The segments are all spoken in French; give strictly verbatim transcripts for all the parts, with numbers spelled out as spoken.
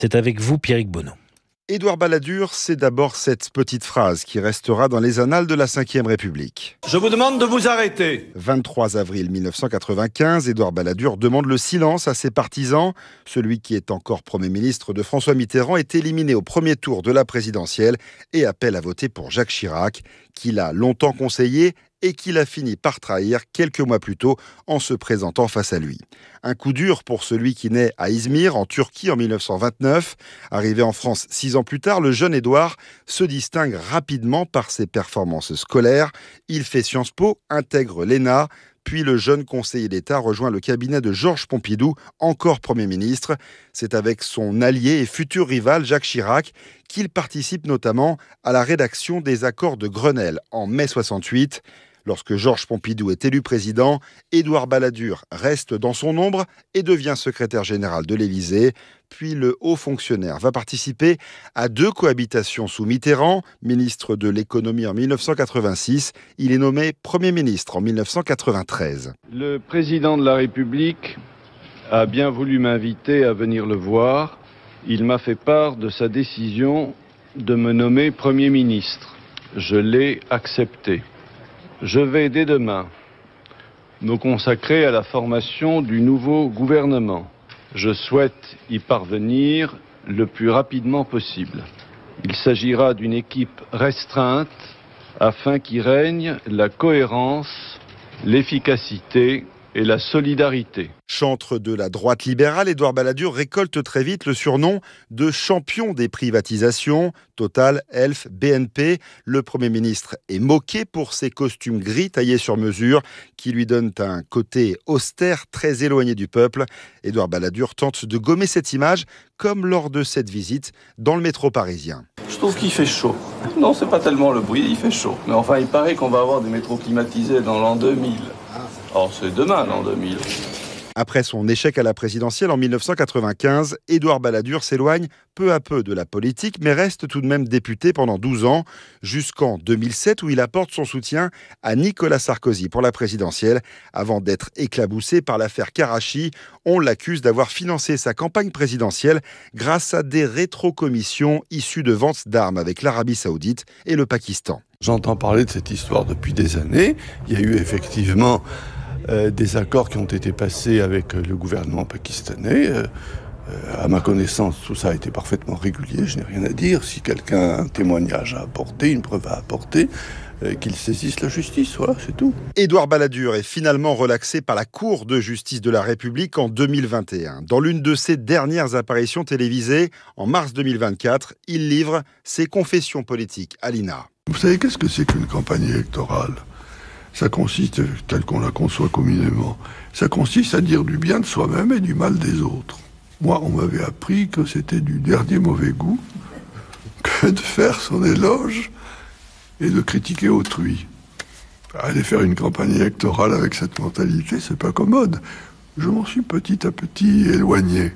C'est avec vous, Pierrick Bonneau. Édouard Balladur, c'est d'abord cette petite phrase qui restera dans les annales de la cinquième République. Je vous demande de vous arrêter. vingt-trois avril mille neuf cent quatre-vingt-quinze, Édouard Balladur demande le silence à ses partisans. Celui qui est encore Premier ministre de François Mitterrand est éliminé au premier tour de la présidentielle et appelle à voter pour Jacques Chirac, qu'il a longtemps conseillé et qu'il a fini par trahir quelques mois plus tôt en se présentant face à lui. Un coup dur pour celui qui naît à Izmir, en Turquie, en mille neuf cent vingt-neuf. Arrivé en France six ans plus tard, le jeune Édouard se distingue rapidement par ses performances scolaires. Il fait Sciences Po, intègre l'E N A, puis le jeune conseiller d'État rejoint le cabinet de Georges Pompidou, encore Premier ministre. C'est avec son allié et futur rival Jacques Chirac qu'il participe notamment à la rédaction des accords de Grenelle en mai soixante-huit. Lorsque Georges Pompidou est élu président, Édouard Balladur reste dans son ombre et devient secrétaire général de l'Élysée. Puis le haut fonctionnaire va participer à deux cohabitations sous Mitterrand, ministre de l'économie en mille neuf cent quatre-vingt-six. Il est nommé Premier ministre en mille neuf cent quatre-vingt-treize. Le président de la République a bien voulu m'inviter à venir le voir. Il m'a fait part de sa décision de me nommer Premier ministre. Je l'ai accepté. Je vais dès demain me consacrer à la formation du nouveau gouvernement. Je souhaite y parvenir le plus rapidement possible. Il s'agira d'une équipe restreinte afin qu'y règne la cohérence, l'efficacité et la solidarité. Chantre de la droite libérale, Édouard Balladur récolte très vite le surnom de champion des privatisations. Total, Elf, B N P. Le Premier ministre est moqué pour ses costumes gris taillés sur mesure qui lui donnent un côté austère très éloigné du peuple. Édouard Balladur tente de gommer cette image comme lors de cette visite dans le métro parisien. Je trouve qu'il fait chaud. Non, c'est pas tellement le bruit, il fait chaud. Mais enfin, il paraît qu'on va avoir des métros climatisés dans l'an deux mille. Or, c'est demain, l'an deux mille. Après son échec à la présidentielle en mille neuf cent quatre-vingt-quinze, Édouard Balladur s'éloigne peu à peu de la politique, mais reste tout de même député pendant douze ans, jusqu'en deux mille sept où il apporte son soutien à Nicolas Sarkozy pour la présidentielle, avant d'être éclaboussé par l'affaire Karachi. On l'accuse d'avoir financé sa campagne présidentielle grâce à des rétrocommissions issues de ventes d'armes avec l'Arabie Saoudite et le Pakistan. J'entends parler de cette histoire depuis des années. Il y a eu effectivement Euh, des accords qui ont été passés avec le gouvernement pakistanais. Euh, euh, à ma connaissance, tout ça a été parfaitement régulier, je n'ai rien à dire. Si quelqu'un a un témoignage à apporter, une preuve à apporter, euh, qu'il saisisse la justice, voilà, c'est tout. Édouard Balladur est finalement relaxé par la Cour de justice de la République en deux mille vingt et un. Dans l'une de ses dernières apparitions télévisées, en mars deux mille vingt-quatre, il livre ses confessions politiques à l'I N A. Vous savez qu'est-ce que c'est qu'une campagne électorale ? Ça consiste, tel qu'on la conçoit communément, ça consiste à dire du bien de soi-même et du mal des autres. Moi, on m'avait appris que c'était du dernier mauvais goût que de faire son éloge et de critiquer autrui. Aller faire une campagne électorale avec cette mentalité, c'est pas commode. Je m'en suis petit à petit éloigné.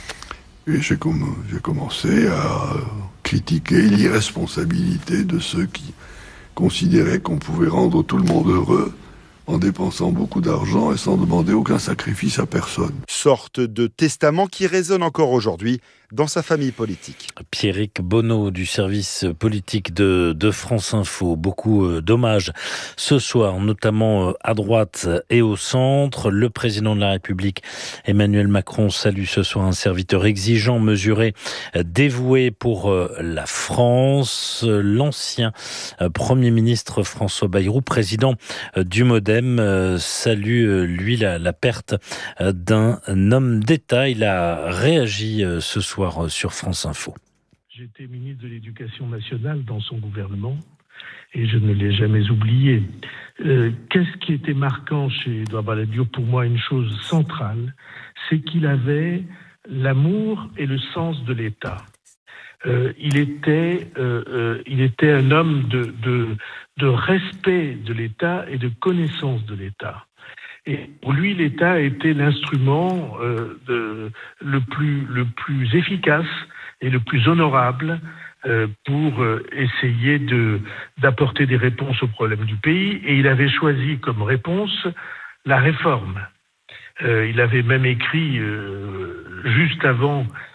Et j'ai, com- j'ai commencé à critiquer l'irresponsabilité de ceux qui considérait qu'on pouvait rendre tout le monde heureux en dépensant beaucoup d'argent et sans demander aucun sacrifice à personne. Sorte de testament qui résonne encore aujourd'hui dans sa famille politique. Pierrick Bonneau du service politique de, de France Info. Beaucoup euh, d'hommages ce soir, notamment euh, à droite et au centre. Le président de la République, Emmanuel Macron, salue ce soir un serviteur exigeant, mesuré, euh, dévoué pour euh, la France. L'ancien euh, Premier ministre François Bayrou, président euh, du Modem, euh, salue euh, lui la, la perte euh, d'un homme d'État. Il a réagi euh, ce soir sur France Info. J'étais ministre de l'Éducation nationale dans son gouvernement et je ne l'ai jamais oublié. Euh, qu'est-ce qui était marquant chez Édouard Balladur? Pour moi, une chose centrale, c'est qu'il avait l'amour et le sens de l'État. Euh, il était, euh, euh, il était un homme de, de, de respect de l'État et de connaissance de l'État. Et pour lui, l'État était l'instrument euh, de, le plus le plus efficace et le plus honorable euh, pour euh, essayer de d'apporter des réponses aux problèmes du pays. Et il avait choisi comme réponse la réforme. Euh, il avait même écrit euh, juste avant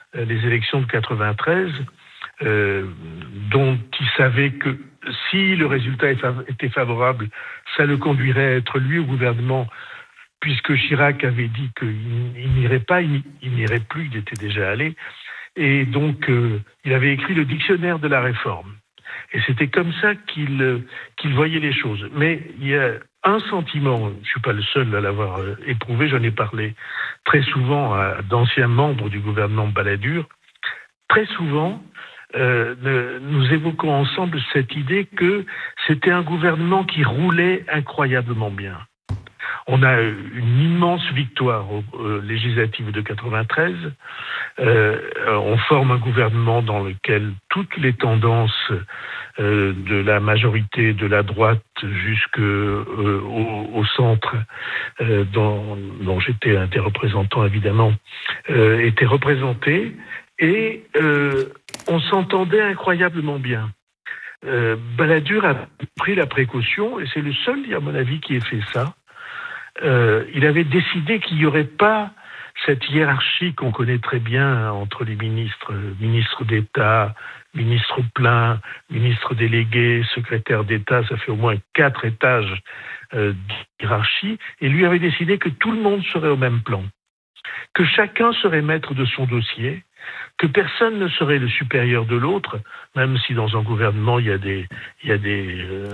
euh, les élections de quatre-vingt-treize, euh, dont il savait que si le résultat était favorable, ça le conduirait à être lui au gouvernement, puisque Chirac avait dit qu'il n'irait pas, il n'irait plus, il était déjà allé. Et donc, euh, il avait écrit le dictionnaire de la réforme. Et c'était comme ça qu'il, euh, qu'il voyait les choses. Mais il y a un sentiment, je ne suis pas le seul à l'avoir euh, éprouvé, j'en ai parlé très souvent à d'anciens membres du gouvernement Balladur. Très souvent, euh, nous évoquons ensemble cette idée que c'était un gouvernement qui roulait incroyablement bien. On a une immense victoire aux euh, législatives de quatre-vingt-treize. Euh, on forme un gouvernement dans lequel toutes les tendances euh, de la majorité, de la droite jusqu'au euh, au, au centre, euh, dont, dont j'étais un des représentants évidemment, euh, étaient représentées. Et euh, on s'entendait incroyablement bien. Euh, Balladur a pris la précaution, et c'est le seul, à mon avis, qui ait fait ça. Euh, il avait décidé qu'il n'y aurait pas cette hiérarchie qu'on connaît très bien entre les ministres, ministres d'État, ministres pleins, ministres délégués, secrétaires d'État, ça fait au moins quatre étages euh, d'hiérarchie, et lui avait décidé que tout le monde serait au même plan, que chacun serait maître de son dossier, que personne ne serait le supérieur de l'autre, même si dans un gouvernement il y a des, il y a des, euh,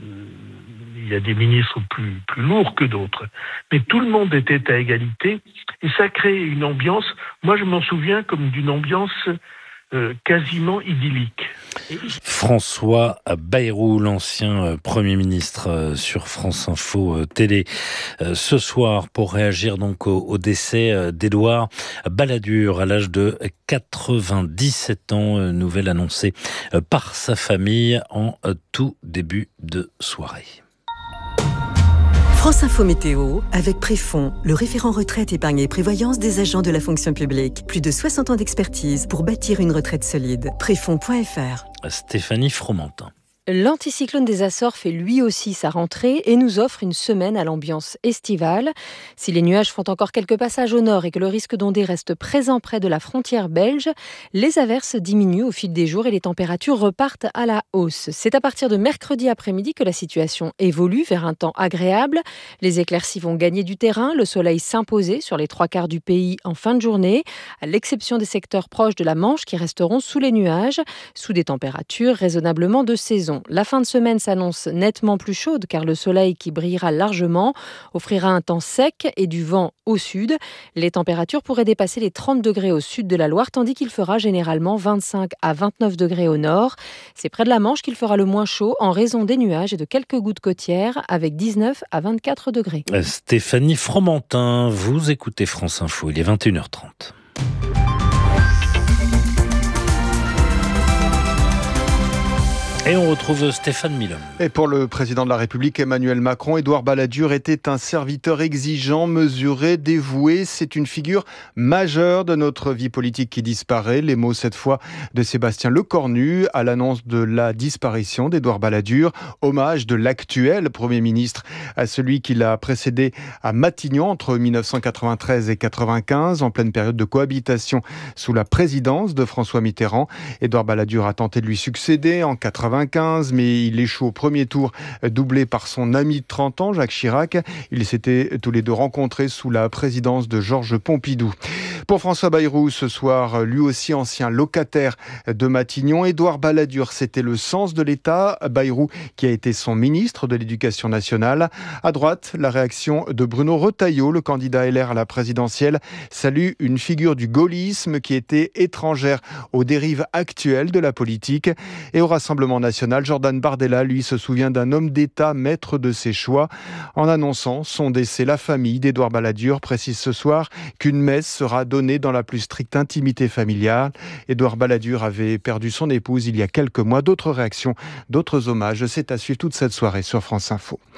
il y a des ministres plus, plus lourds que d'autres. Mais tout le monde était à égalité et ça crée une ambiance, moi je m'en souviens comme d'une ambiance euh, quasiment idyllique. François Bayrou, l'ancien Premier ministre sur France Info Télé, ce soir pour réagir donc au, au décès d'Édouard Balladur à l'âge de quatre-vingt-dix-sept ans, nouvelle annoncée par sa famille en tout début de soirée. France Info Météo, avec Préfond, le référent retraite, épargne et prévoyance des agents de la fonction publique. Plus de soixante ans d'expertise pour bâtir une retraite solide. Préfond point F R. Stéphanie Fromentin. L'anticyclone des Açores fait lui aussi sa rentrée et nous offre une semaine à l'ambiance estivale. Si les nuages font encore quelques passages au nord et que le risque d'ondée reste présent près de la frontière belge, les averses diminuent au fil des jours et les températures repartent à la hausse. C'est à partir de mercredi après-midi que la situation évolue vers un temps agréable. Les éclaircies vont gagner du terrain, le soleil s'imposer sur les trois quarts du pays en fin de journée, à l'exception des secteurs proches de la Manche qui resteront sous les nuages, sous des températures raisonnablement de saison. La fin de semaine s'annonce nettement plus chaude car le soleil qui brillera largement offrira un temps sec et du vent au sud. Les températures pourraient dépasser les trente degrés au sud de la Loire tandis qu'il fera généralement vingt-cinq à vingt-neuf degrés au nord. C'est près de la Manche qu'il fera le moins chaud en raison des nuages et de quelques gouttes côtières avec dix-neuf à vingt-quatre degrés. Stéphanie Fromentin, vous écoutez France Info, il est vingt et une heures trente. Et on retrouve Stéphane Milon. Et pour le président de la République, Emmanuel Macron, Édouard Balladur était un serviteur exigeant, mesuré, dévoué. C'est une figure majeure de notre vie politique qui disparaît. Les mots cette fois de Sébastien Lecornu à l'annonce de la disparition d'Édouard Balladur. Hommage de l'actuel Premier ministre à celui qui l'a précédé à Matignon entre dix-neuf cent quatre-vingt-treize et quatre-vingt-quinze, en pleine période de cohabitation sous la présidence de François Mitterrand. Édouard Balladur a tenté de lui succéder en quatre-vingt-quinze, mais il échoue au premier tour, doublé par son ami de trente ans, Jacques Chirac. Ils s'étaient tous les deux rencontrés sous la présidence de Georges Pompidou. Pour François Bayrou, ce soir, lui aussi ancien locataire de Matignon, Édouard Balladur, c'était le sens de l'État. Bayrou, qui a été son ministre de l'Éducation nationale. À droite, la réaction de Bruno Retailleau, le candidat L R à la présidentielle, salue une figure du gaullisme qui était étrangère aux dérives actuelles de la politique. Et au Rassemblement national, Jordan Bardella, lui, se souvient d'un homme d'État maître de ses choix. En annonçant son décès, la famille d'Édouard Balladur précise ce soir qu'une messe sera donnée dans la plus stricte intimité familiale. Édouard Balladur avait perdu son épouse il y a quelques mois. D'autres réactions, d'autres hommages, c'est à suivre toute cette soirée sur France Info.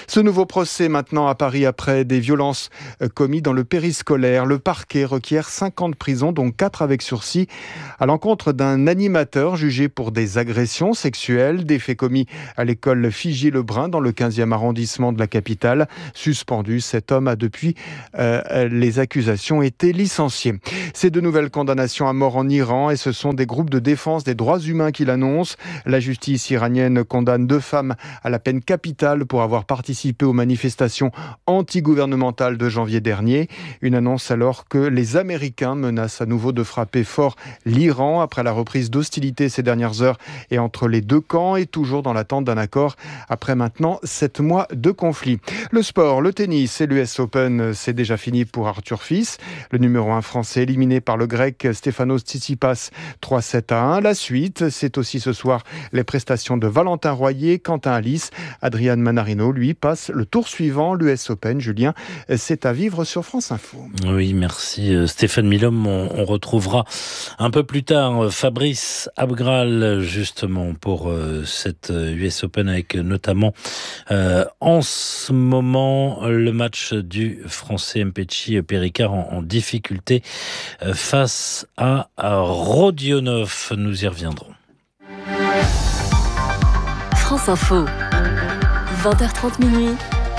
Ce nouveau procès maintenant à Paris après des violences commises dans le périscolaire. Le parquet requiert cinq ans de prison, dont quatre avec sursis, à l'encontre d'un animateur jugé pour des agressions sexuelles, des faits commis à l'école Figier-Lebrun dans le quinzième arrondissement de la capitale. Suspendu, cet homme a depuis euh, les accusations été licencié. Ces deux nouvelles condamnations à mort en Iran, et ce sont des groupes de défense des droits humains qui l'annoncent. La justice iranienne condamne deux femmes à la peine capitale pour avoir participé aux manifestations anti-gouvernementales de janvier dernier. Une annonce alors que les Américains menacent à nouveau de frapper fort l'Iran après la reprise d'hostilités ces dernières heures et entre les deux camps, et toujours dans l'attente d'un accord après maintenant sept mois de conflit. Le sport, le tennis et l'U S Open, c'est déjà fini pour Arthur Fils. Le numéro un français éliminé par le grec Stefanos Tsitsipas trois sept à un. La suite, c'est aussi ce soir les prestations de Valentin Royer, Quentin Alice. Adrian Manarino, lui, passe le tour suivant, l'U S Open. Julien, c'est à vivre sur France Info. Oui, merci Stéphane Milhomme. On, on retrouvera un peu plus tard Fabrice Abgral, justement, pour euh, cette U S Open, avec notamment euh, en ce moment le match du Français Mpetshi Perricard en, en difficulté euh, face à, à Rodionov. Nous y reviendrons. France Info, vingt heures trente minuit.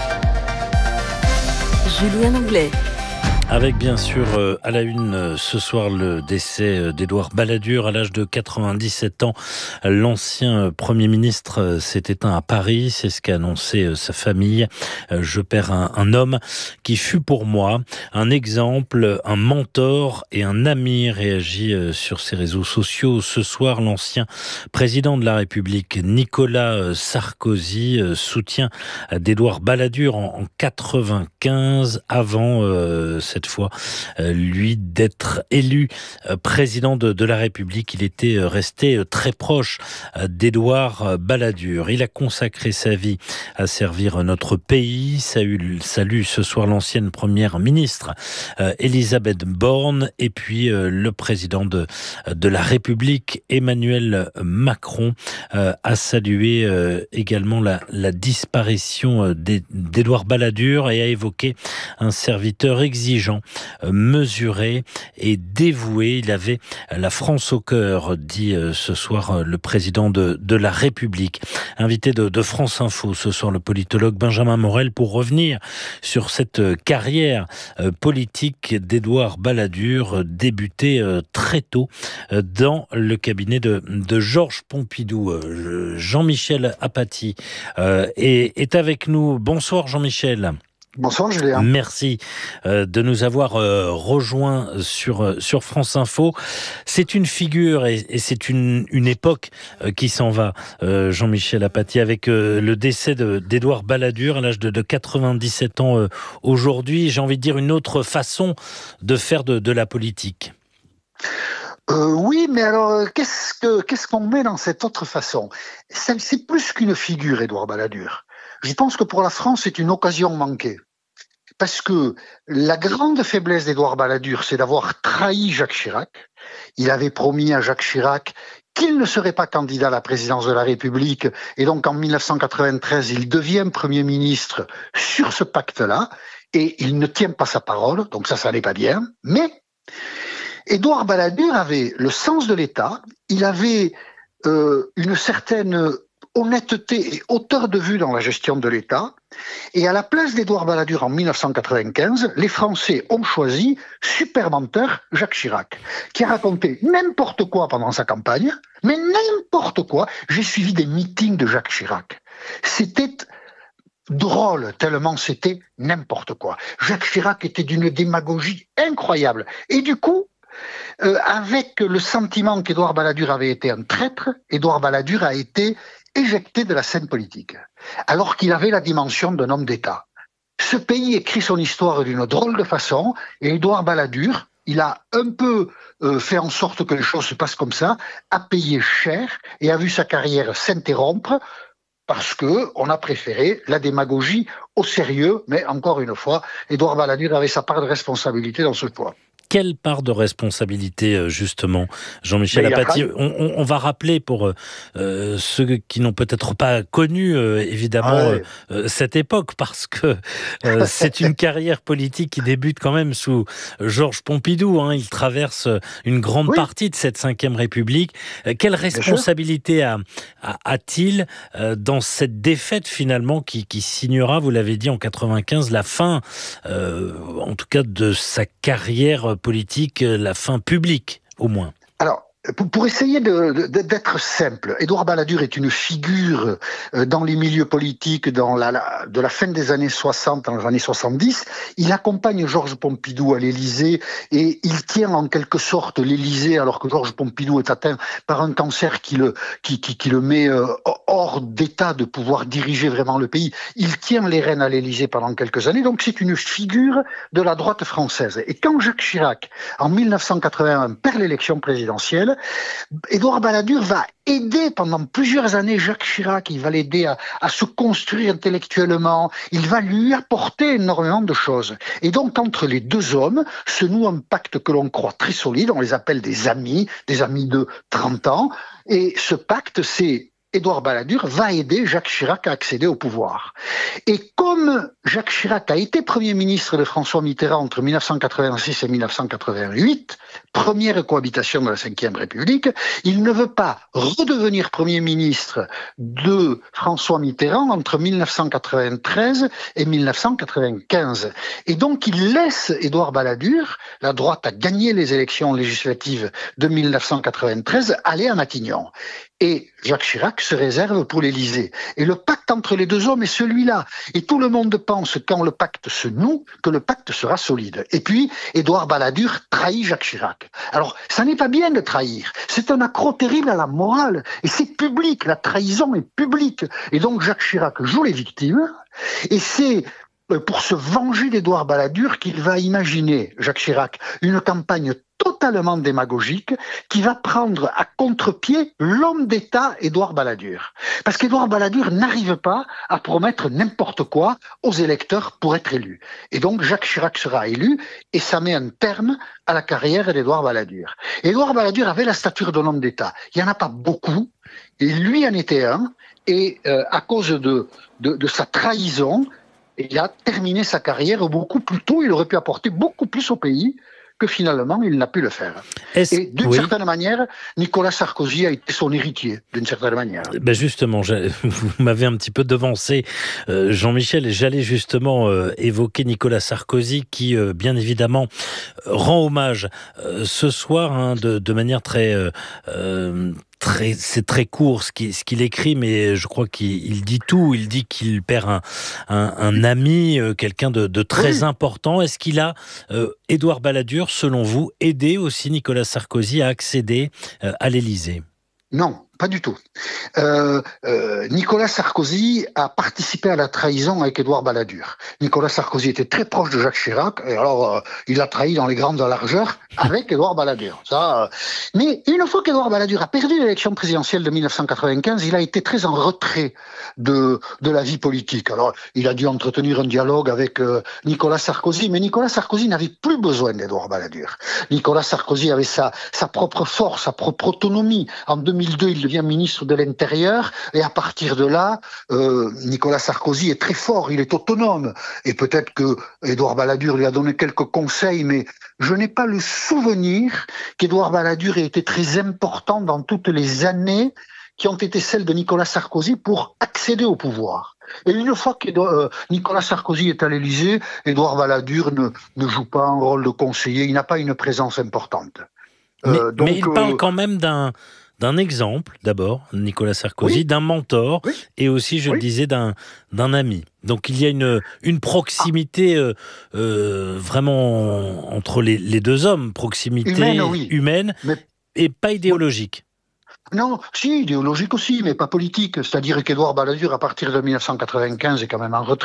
Julien Anglais. Avec bien sûr euh, à la une euh, ce soir le décès euh, d'Édouard Balladur à l'âge de quatre-vingt-dix-sept ans. L'ancien euh, Premier ministre euh, s'est éteint à Paris, c'est ce qu'a annoncé euh, sa famille. Euh, je perds un, un homme qui fut pour moi un exemple, un mentor et un ami, réagit euh, sur ses réseaux sociaux. Ce soir, l'ancien président de la République Nicolas euh, Sarkozy euh, soutient euh, d'Édouard Balladur en, en quatre-vingt-quinze, avant euh, cette fois, euh, lui, d'être élu euh, président de, de la République. Il était euh, resté euh, très proche euh, d'Édouard euh, Balladur. Il a consacré sa vie à servir notre pays. Salue, salue ce soir l'ancienne première ministre euh, Elisabeth Borne, et puis euh, le président de, de la République Emmanuel Macron euh, a salué euh, également la, la disparition euh, d'Édouard Balladur et a évoqué un serviteur exigeant, mesuré et dévoué. Il avait la France au cœur, dit ce soir le président de, de la République. Invité de, de France Info ce soir, le politologue Benjamin Morel, pour revenir sur cette carrière politique d'Édouard Balladur, débutée très tôt dans le cabinet de, de Georges Pompidou. Jean-Michel Apathy est, est avec nous. Bonsoir Jean-Michel. Bonsoir Julien. Merci euh, de nous avoir euh, rejoints sur euh, sur France Info. C'est une figure et, et c'est une une époque euh, qui s'en va. Euh, Jean-Michel Apathy, avec euh, le décès de, d'Édouard Balladur à l'âge de, de quatre-vingt-dix-sept ans euh, aujourd'hui. J'ai envie de dire une autre façon de faire de, de la politique. Euh, oui, mais alors qu'est-ce que qu'est-ce qu'on met dans cette autre façon ? c'est, c'est plus qu'une figure, Édouard Balladur. Je pense que pour la France, c'est une occasion manquée. Parce que la grande faiblesse d'Édouard Balladur, c'est d'avoir trahi Jacques Chirac. Il avait promis à Jacques Chirac qu'il ne serait pas candidat à la présidence de la République. Et donc, en mille neuf cent quatre-vingt-treize, il devient Premier ministre sur ce pacte-là. Et il ne tient pas sa parole. Donc ça, ça n'est pas bien. Mais Édouard Balladur avait le sens de l'État. Il avait euh, une certaine honnêteté et hauteur de vue dans la gestion de l'État. Et à la place d'Édouard Balladur en mille neuf cent quatre-vingt-quinze, les Français ont choisi super menteur Jacques Chirac, qui a raconté n'importe quoi pendant sa campagne, mais n'importe quoi. J'ai suivi des meetings de Jacques Chirac. C'était drôle, tellement c'était n'importe quoi. Jacques Chirac était d'une démagogie incroyable. Et du coup, euh, avec le sentiment qu'Édouard Balladur avait été un traître, Édouard Balladur a été éjecté de la scène politique, alors qu'il avait la dimension d'un homme d'État. Ce pays écrit son histoire d'une drôle de façon, et Édouard Balladur, il a un peu euh, fait en sorte que les choses se passent comme ça, a payé cher et a vu sa carrière s'interrompre parce que on a préféré la démagogie au sérieux. Mais encore une fois, Édouard Balladur avait sa part de responsabilité dans ce choix. quelle part de responsabilité, justement, Jean-Michel Apathy? on, on, on va rappeler pour euh, ceux qui n'ont peut-être pas connu, euh, évidemment, ah ouais. euh, cette époque, parce que euh, c'est une carrière politique qui débute quand même sous Georges Pompidou. Hein. Il traverse une grande oui. partie de cette cinquième République. Euh, quelle responsabilité a, a, a-t-il euh, dans cette défaite, finalement, qui, qui signera, vous l'avez dit, en quatre-vingt-quinze, la fin, euh, en tout cas, de sa carrière politique, la fin publique, au moins? Alors, Pour, pour essayer de, de, d'être simple, Édouard Balladur est une figure dans les milieux politiques dans la, la, de la fin des années soixante, dans les années soixante-dix. Il accompagne Georges Pompidou à l'Élysée et il tient en quelque sorte l'Élysée alors que Georges Pompidou est atteint par un cancer qui le, qui, qui, qui le met hors d'état de pouvoir diriger vraiment le pays. Il tient les rênes à l'Élysée pendant quelques années, donc c'est une figure de la droite française. Et quand Jacques Chirac, en mille neuf cent quatre-vingt-un, perd l'élection présidentielle, Édouard Balladur va aider pendant plusieurs années Jacques Chirac, il va l'aider à, à se construire intellectuellement, il va lui apporter énormément de choses. Et donc entre les deux hommes se noue un pacte que l'on croit très solide, on les appelle des amis, des amis de trente ans, et ce pacte c'est Édouard Balladur va aider Jacques Chirac à accéder au pouvoir. Et comme Jacques Chirac a été Premier ministre de François Mitterrand entre mille neuf cent quatre-vingt-six et mille neuf cent quatre-vingt-huit, première cohabitation de la cinquième République, il ne veut pas redevenir Premier ministre de François Mitterrand entre mille neuf cent quatre-vingt-treize et mille neuf cent quatre-vingt-quinze. Et donc il laisse Édouard Balladur, la droite a gagné les élections législatives de mille neuf cent quatre-vingt-treize, aller à Matignon. Et Jacques Chirac se réserve pour l'Élysée. Et le pacte entre les deux hommes est celui-là. Et tout le monde pense, quand le pacte se noue, que le pacte sera solide. Et puis, Édouard Balladur trahit Jacques Chirac. Alors, ça n'est pas bien de trahir. C'est un accroc terrible à la morale. Et c'est public. La trahison est publique. Et donc, Jacques Chirac joue les victimes. Et c'est pour se venger d'Édouard Balladur qu'il va imaginer, Jacques Chirac, une campagne totalement démagogique qui va prendre à contre-pied l'homme d'État Édouard Balladur. Parce qu'Édouard Balladur n'arrive pas à promettre n'importe quoi aux électeurs pour être élu. Et donc Jacques Chirac sera élu et ça met un terme à la carrière d'Édouard Balladur. Édouard Balladur avait la stature d'un homme d'État. Il n'y en a pas beaucoup et lui en était un. Et euh, à cause de, de, de sa trahison, il a terminé sa carrière beaucoup plus tôt. Il aurait pu apporter beaucoup plus au pays que finalement, il n'a pu le faire. Est-ce... Et d'une oui. certaine manière, Nicolas Sarkozy a été son héritier, d'une certaine manière. Ben justement, vous m'avez un petit peu devancé, euh, Jean-Michel, et j'allais justement euh, évoquer Nicolas Sarkozy, qui, euh, bien évidemment, rend hommage euh, ce soir, hein, de, de manière très... Euh, euh, Très, c'est très court ce qu'il, ce qu'il écrit, mais je crois qu'il il dit tout. Il dit qu'il perd un, un, un ami, euh, quelqu'un de, de très oui. important. Est-ce qu'il a, euh, Édouard Balladur, selon vous, aidé aussi Nicolas Sarkozy à accéder euh, à l'Élysée ? Non, pas du tout. Euh, euh, Nicolas Sarkozy a participé à la trahison avec Édouard Balladur. Nicolas Sarkozy était très proche de Jacques Chirac, et alors euh, il a trahi dans les grandes largeurs avec Édouard Balladur. Ça, euh... Mais une fois qu'Édouard Balladur a perdu l'élection présidentielle de mille neuf cent quatre-vingt-quinze, il a été très en retrait de, de la vie politique. Alors, il a dû entretenir un dialogue avec euh, Nicolas Sarkozy, mais Nicolas Sarkozy n'avait plus besoin d'Édouard Balladur. Nicolas Sarkozy avait sa, sa propre force, sa propre autonomie. En deux mille deux, il devient ministre de l'Intérieur, et à partir de là, euh, Nicolas Sarkozy est très fort, il est autonome, et peut-être que Édouard Balladur lui a donné quelques conseils, mais je n'ai pas le souvenir qu'Édouard Balladur ait été très important dans toutes les années qui ont été celles de Nicolas Sarkozy pour accéder au pouvoir. Et une fois que euh, Nicolas Sarkozy est à l'Élysée, Édouard Balladur ne, ne joue pas un rôle de conseiller, il n'a pas une présence importante. Euh, mais, donc, mais il parle euh, quand même d'un... d'un exemple, d'abord, Nicolas Sarkozy, oui. d'un mentor, oui. et aussi, je oui. le disais, d'un, d'un ami. Donc il y a une, une proximité euh, euh, vraiment entre les, les deux hommes, proximité humaine, oui. humaine mais... et pas idéologique. Non, si, idéologique aussi, mais pas politique. C'est-à-dire qu'Édouard Balladur, à partir de mille neuf cent quatre-vingt-quinze, est quand même en retrait.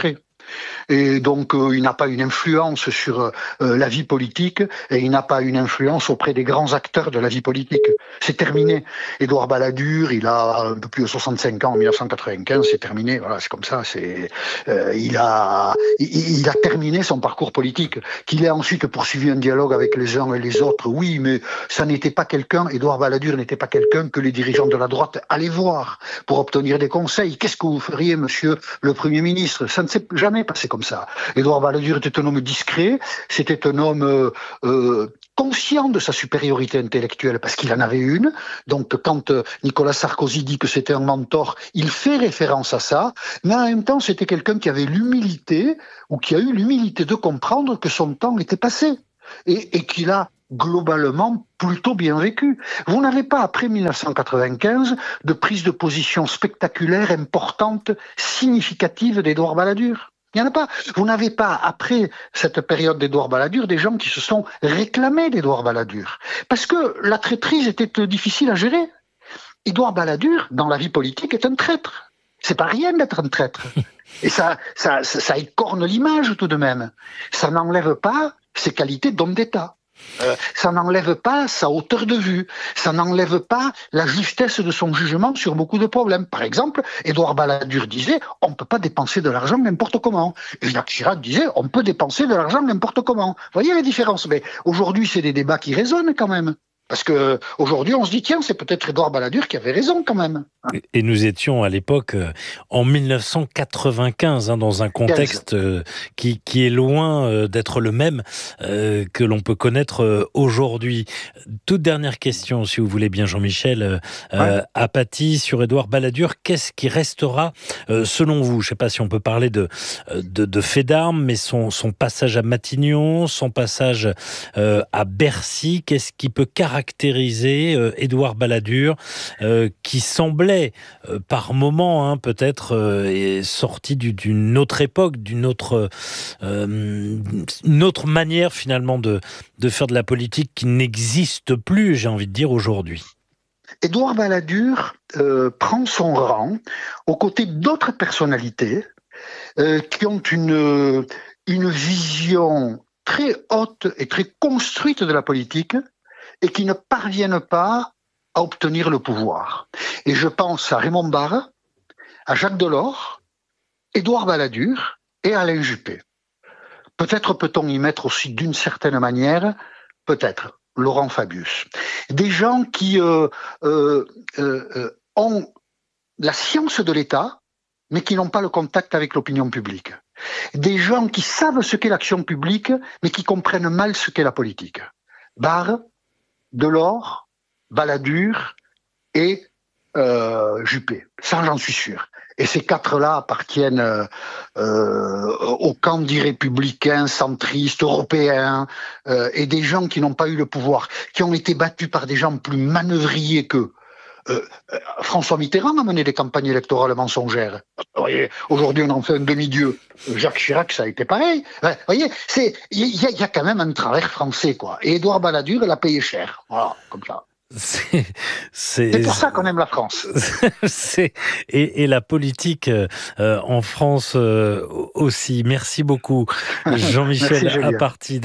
Et donc, euh, il n'a pas une influence sur euh, la vie politique et il n'a pas une influence auprès des grands acteurs de la vie politique. C'est terminé. Édouard Balladur, il a un peu plus de soixante-cinq ans en mille neuf cent quatre-vingt-quinze, c'est terminé. Voilà, c'est comme ça. C'est, euh, il a, il, il a terminé son parcours politique. Qu'il ait ensuite poursuivi un dialogue avec les uns et les autres, oui, mais ça n'était pas quelqu'un, Édouard Balladur n'était pas quelqu'un que les dirigeants de la droite allaient voir pour obtenir des conseils. Qu'est-ce que vous feriez, monsieur le Premier ministre? Ça ne s'est jamais passé comme ça. Édouard Balladur était un homme discret, c'était un homme euh, euh, conscient de sa supériorité intellectuelle, parce qu'il en avait une. Donc quand euh, Nicolas Sarkozy dit que c'était un mentor, il fait référence à ça, mais en même temps c'était quelqu'un qui avait l'humilité, ou qui a eu l'humilité de comprendre que son temps était passé, et, et qu'il a globalement plutôt bien vécu. Vous n'avez pas, après mille neuf cent quatre-vingt-quinze, de prise de position spectaculaire, importante, significative d'Édouard Balladur. Il n'y en a pas. Vous n'avez pas, après cette période d'Édouard Balladur, des gens qui se sont réclamés d'Édouard Balladur. Parce que la traîtrise était difficile à gérer. Édouard Balladur, dans la vie politique, est un traître. C'est pas rien d'être un traître. Et ça, ça, ça, ça écorne l'image tout de même. Ça n'enlève pas ses qualités d'homme d'État. Euh, ça n'enlève pas sa hauteur de vue, ça n'enlève pas la justesse de son jugement sur beaucoup de problèmes. Par exemple, Édouard Balladur disait « on ne peut pas dépenser de l'argent n'importe comment ». Et Jacques Chirac disait « on peut dépenser de l'argent n'importe comment ». Vous voyez la différence? Mais aujourd'hui, c'est des débats qui résonnent quand même. Parce que aujourd'hui, on se dit tiens, c'est peut-être Édouard Balladur qui avait raison quand même. Et nous étions à l'époque euh, en mille neuf cent quatre-vingt-quinze, hein, dans un contexte euh, qui, qui est loin euh, d'être le même euh, que l'on peut connaître euh, aujourd'hui. Toute dernière question, si vous voulez bien, Jean-Michel euh, ouais. Apathy sur Édouard Balladur. Qu'est-ce qui restera euh, selon vous? Je ne sais pas si on peut parler de, de, de fait d'armes, mais son, son passage à Matignon, son passage euh, à Bercy, qu'est-ce qui peut caractériser caractériser euh, Édouard Balladur, euh, qui semblait euh, par moments hein, peut-être euh, sorti du, d'une autre époque, d'une autre, euh, une autre manière finalement de, de faire de la politique qui n'existe plus, j'ai envie de dire, aujourd'hui. Édouard Balladur euh, prend son rang aux côtés d'autres personnalités euh, qui ont une, une vision très haute et très construite de la politique, et qui ne parviennent pas à obtenir le pouvoir. Et je pense à Raymond Barre, à Jacques Delors, Édouard Balladur et Alain Juppé. Peut-être peut-on y mettre aussi d'une certaine manière, peut-être, Laurent Fabius. Des gens qui euh, euh, euh, ont la science de l'État, mais qui n'ont pas le contact avec l'opinion publique. Des gens qui savent ce qu'est l'action publique, mais qui comprennent mal ce qu'est la politique. Barre, Delors, Balladur et euh, Juppé. Ça, j'en suis sûr. Et ces quatre-là appartiennent euh, euh, au camp des républicains, centristes, européens, euh, et des gens qui n'ont pas eu le pouvoir, qui ont été battus par des gens plus manœuvriers qu'eux. Euh, euh, François Mitterrand a mené des campagnes électorales mensongères. Vous voyez, aujourd'hui, on en fait un demi-dieu. Jacques Chirac, ça a été pareil. Vous voyez, c'est, il y, y a quand même un travers français, quoi. Et Édouard Balladur, il a payé cher. Voilà, comme ça. C'est, c'est, c'est pour ça qu'on aime la France. c'est, et, et la politique euh, en France euh, aussi. Merci beaucoup, Jean-Michel Apathy,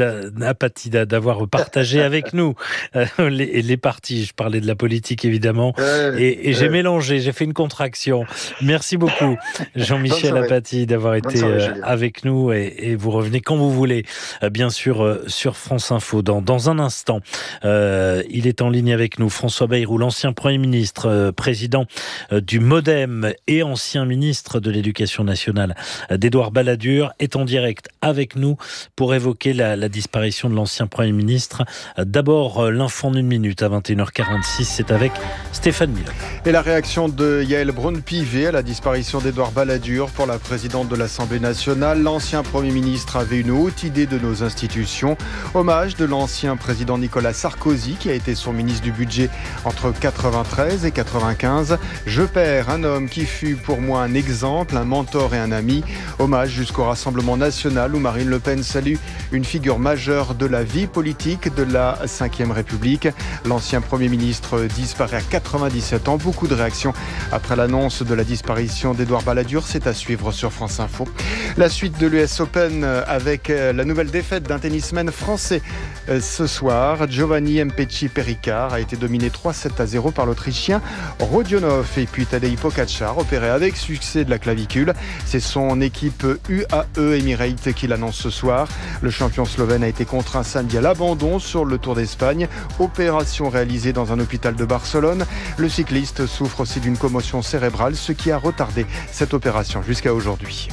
d'avoir partagé avec nous euh, les, les partis. Je parlais de la politique, évidemment, euh, et, et j'ai euh... mélangé, j'ai fait une contraction. Merci beaucoup, Jean-Michel Apathy, d'avoir été soirée, euh, avec nous, et, et vous revenez quand vous voulez, euh, bien sûr, euh, sur France Info. Dans, dans un instant, euh, il est en ligne avec nous, François Bayrou, l'ancien Premier ministre, euh, président euh, du MoDem et ancien ministre de l'Éducation nationale euh, d'Édouard Balladur, est en direct avec nous pour évoquer la, la disparition de l'ancien Premier ministre. Euh, d'abord, euh, l'info en une minute à vingt et une heures quarante-six, c'est avec Stéphane Milot. Et la réaction de Yaël Braun-Pivet à la disparition d'Édouard Balladur pour la présidente de l'Assemblée nationale. L'ancien Premier ministre avait une haute idée de nos institutions. Hommage de l'ancien président Nicolas Sarkozy, qui a été son ministre du budget budget entre quatre-vingt-treize et quatre-vingt-quinze. Je perds un homme qui fut pour moi un exemple, un mentor et un ami. Hommage jusqu'au Rassemblement national où Marine Le Pen salue une figure majeure de la vie politique de la cinquième République. L'ancien Premier ministre disparaît à quatre-vingt-dix-sept ans. Beaucoup de réactions après l'annonce de la disparition d'Édouard Balladur. C'est à suivre sur France Info. La suite de l'U S Open avec la nouvelle défaite d'un tennisman français ce soir. Giovanni Mpetshi Perricard a été dominé trois sept à zéro par l'Autrichien Rodionov. Et puis Tadej Pogačar, opéré avec succès de la clavicule. C'est son équipe U A E Emirates qui l'annonce ce soir. Le champion slovène a été contraint samedi à l'abandon sur le Tour d'Espagne. Opération réalisée dans un hôpital de Barcelone. Le cycliste souffre aussi d'une commotion cérébrale, ce qui a retardé cette opération jusqu'à aujourd'hui.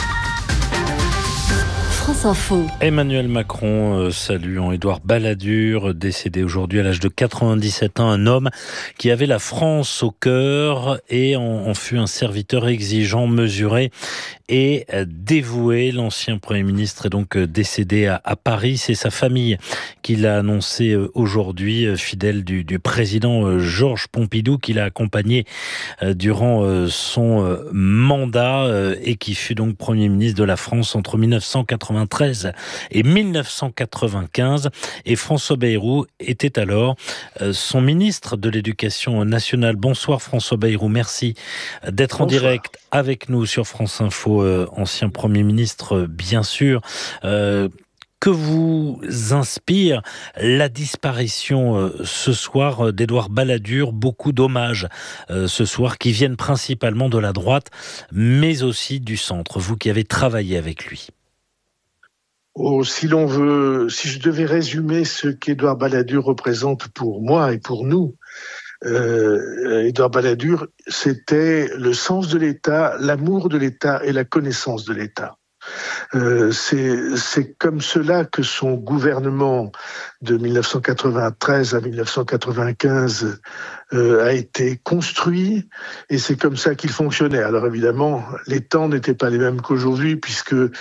France Info. Emmanuel Macron euh, saluant Édouard Balladur, décédé aujourd'hui à l'âge de quatre-vingt-dix-sept ans, un homme qui avait la France au cœur et en, en fut un serviteur exigeant, mesuré et dévoué. L'ancien Premier ministre est donc décédé à, à Paris. C'est sa famille qui l'a annoncé aujourd'hui, fidèle du, du président Georges Pompidou, qui l'a accompagné durant son mandat et qui fut donc Premier ministre de la France entre mille neuf cent quatre-vingt-treize et mille neuf cent quatre-vingt-quinze. Et François Bayrou était alors son ministre de l'Éducation nationale. Bonsoir François Bayrou, merci d'être Bonsoir. En direct avec nous sur France Info, euh, ancien Premier ministre, bien sûr. Euh, que vous inspire la disparition euh, ce soir euh, d'Édouard Balladur? Beaucoup d'hommages euh, ce soir qui viennent principalement de la droite, mais aussi du centre, vous qui avez travaillé avec lui. Oh, si l'on veut, si je devais résumer ce qu'Édouard Balladur représente pour moi et pour nous, Euh, Édouard Balladur, c'était le sens de l'État, l'amour de l'État et la connaissance de l'État. Euh, c'est, c'est comme cela que son gouvernement de mille neuf cent quatre-vingt-treize à mille neuf cent quatre-vingt-quinze euh, a été construit et c'est comme ça qu'il fonctionnait. Alors évidemment, les temps n'étaient pas les mêmes qu'aujourd'hui puisque euh,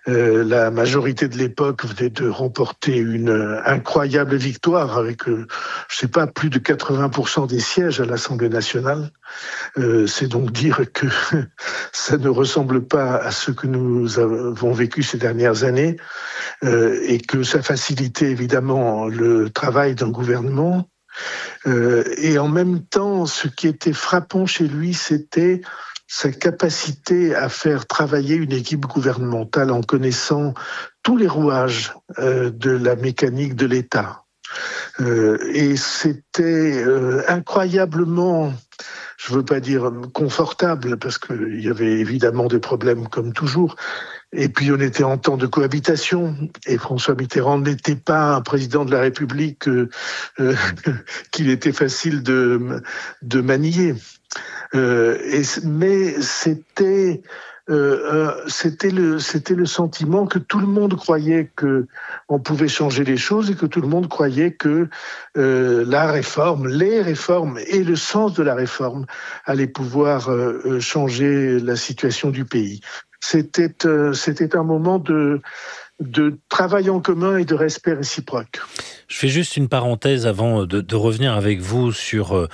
la majorité de l'époque venait de remporter une euh, incroyable victoire avec, euh, je sais pas, plus de quatre-vingts pour cent des sièges à l'Assemblée nationale. Euh, c'est donc dire que ça ne ressemble pas à ce que nous avons vécu ces dernières années euh, et que ça facilitait évidemment le travail d'un gouvernement. Euh, et en même temps, ce qui était frappant chez lui, c'était sa capacité à faire travailler une équipe gouvernementale en connaissant tous les rouages euh, de la mécanique de l'État. Euh, et c'était euh, incroyablement, je ne veux pas dire confortable, parce qu'il y avait évidemment des problèmes comme toujours. Et puis on était en temps de cohabitation, et François Mitterrand n'était pas un président de la République euh, euh, qu'il était facile de, de manier. Euh, et, mais c'était... Euh, c'était le c'était le sentiment que tout le monde croyait que on pouvait changer les choses et que tout le monde croyait que euh, la réforme, les réformes et le sens de la réforme allaient pouvoir euh, changer la situation du pays. C'était euh, c'était un moment de de travail en commun et de respect réciproque. Je fais juste une parenthèse avant de, de revenir avec vous sur euh,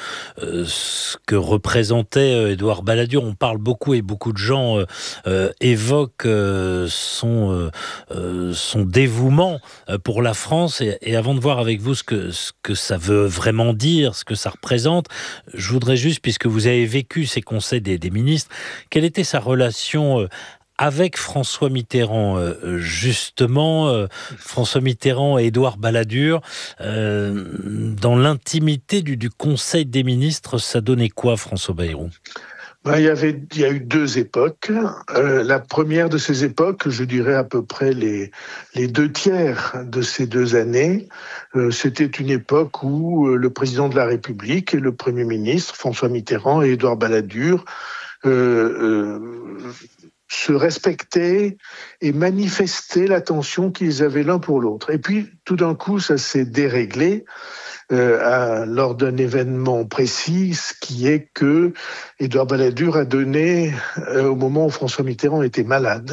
ce que représentait euh, Édouard Balladur. On parle beaucoup et beaucoup de gens euh, euh, évoquent euh, son, euh, son dévouement pour la France. Et, et avant de voir avec vous ce que, ce que ça veut vraiment dire, ce que ça représente, je voudrais juste, puisque vous avez vécu ces conseils des, des ministres, quelle était sa relation euh, avec François Mitterrand, euh, justement, euh, François Mitterrand et Édouard Balladur, euh, dans l'intimité du, du Conseil des ministres, ça donnait quoi, François Bayrou ? Ben, il y avait, il y a eu deux époques. Euh, la première de ces époques, je dirais à peu près les, les deux tiers de ces deux années, euh, c'était une époque où euh, le président de la République et le Premier ministre, François Mitterrand et Édouard Balladur, euh, euh, se respectaient et manifestaient l'attention qu'ils avaient l'un pour l'autre. Et puis, tout d'un coup, ça s'est déréglé euh, à, lors d'un événement précis, ce qui est que Édouard Balladur a donné, euh, au moment où François Mitterrand était malade,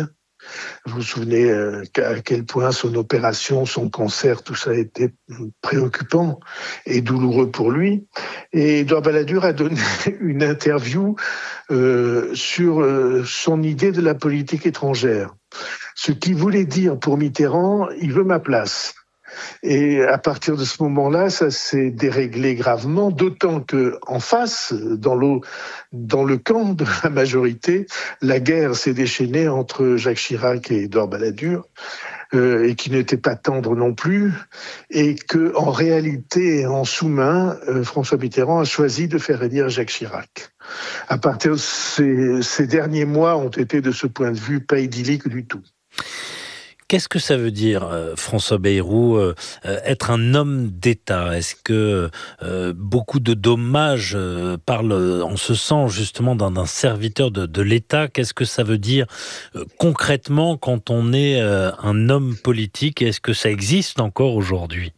Vous vous souvenez euh, à quel point son opération, son cancer, tout ça a été préoccupant et douloureux pour lui. Et Édouard Balladur a donné une interview euh, sur euh, son idée de la politique étrangère. Ce qui voulait dire pour Mitterrand, il veut ma place. Et à partir de ce moment-là, ça s'est déréglé gravement, d'autant que en face, dans le, dans le camp de la majorité, la guerre s'est déchaînée entre Jacques Chirac et Édouard Balladur, euh, et qui n'était pas tendre non plus, et que en réalité, en sous-main, euh, François Mitterrand a choisi de faire élire Jacques Chirac. À partir de ces, ces derniers mois ont été, de ce point de vue, pas idylliques du tout. Qu'est-ce que ça veut dire, euh, François Bayrou, euh, euh, être un homme d'État? Est-ce que euh, beaucoup de dommages euh, parlent en ce sens justement d'un, d'un serviteur de, de l'État? Qu'est-ce que ça veut dire euh, concrètement quand on est euh, un homme politique? Est-ce que ça existe encore aujourd'hui?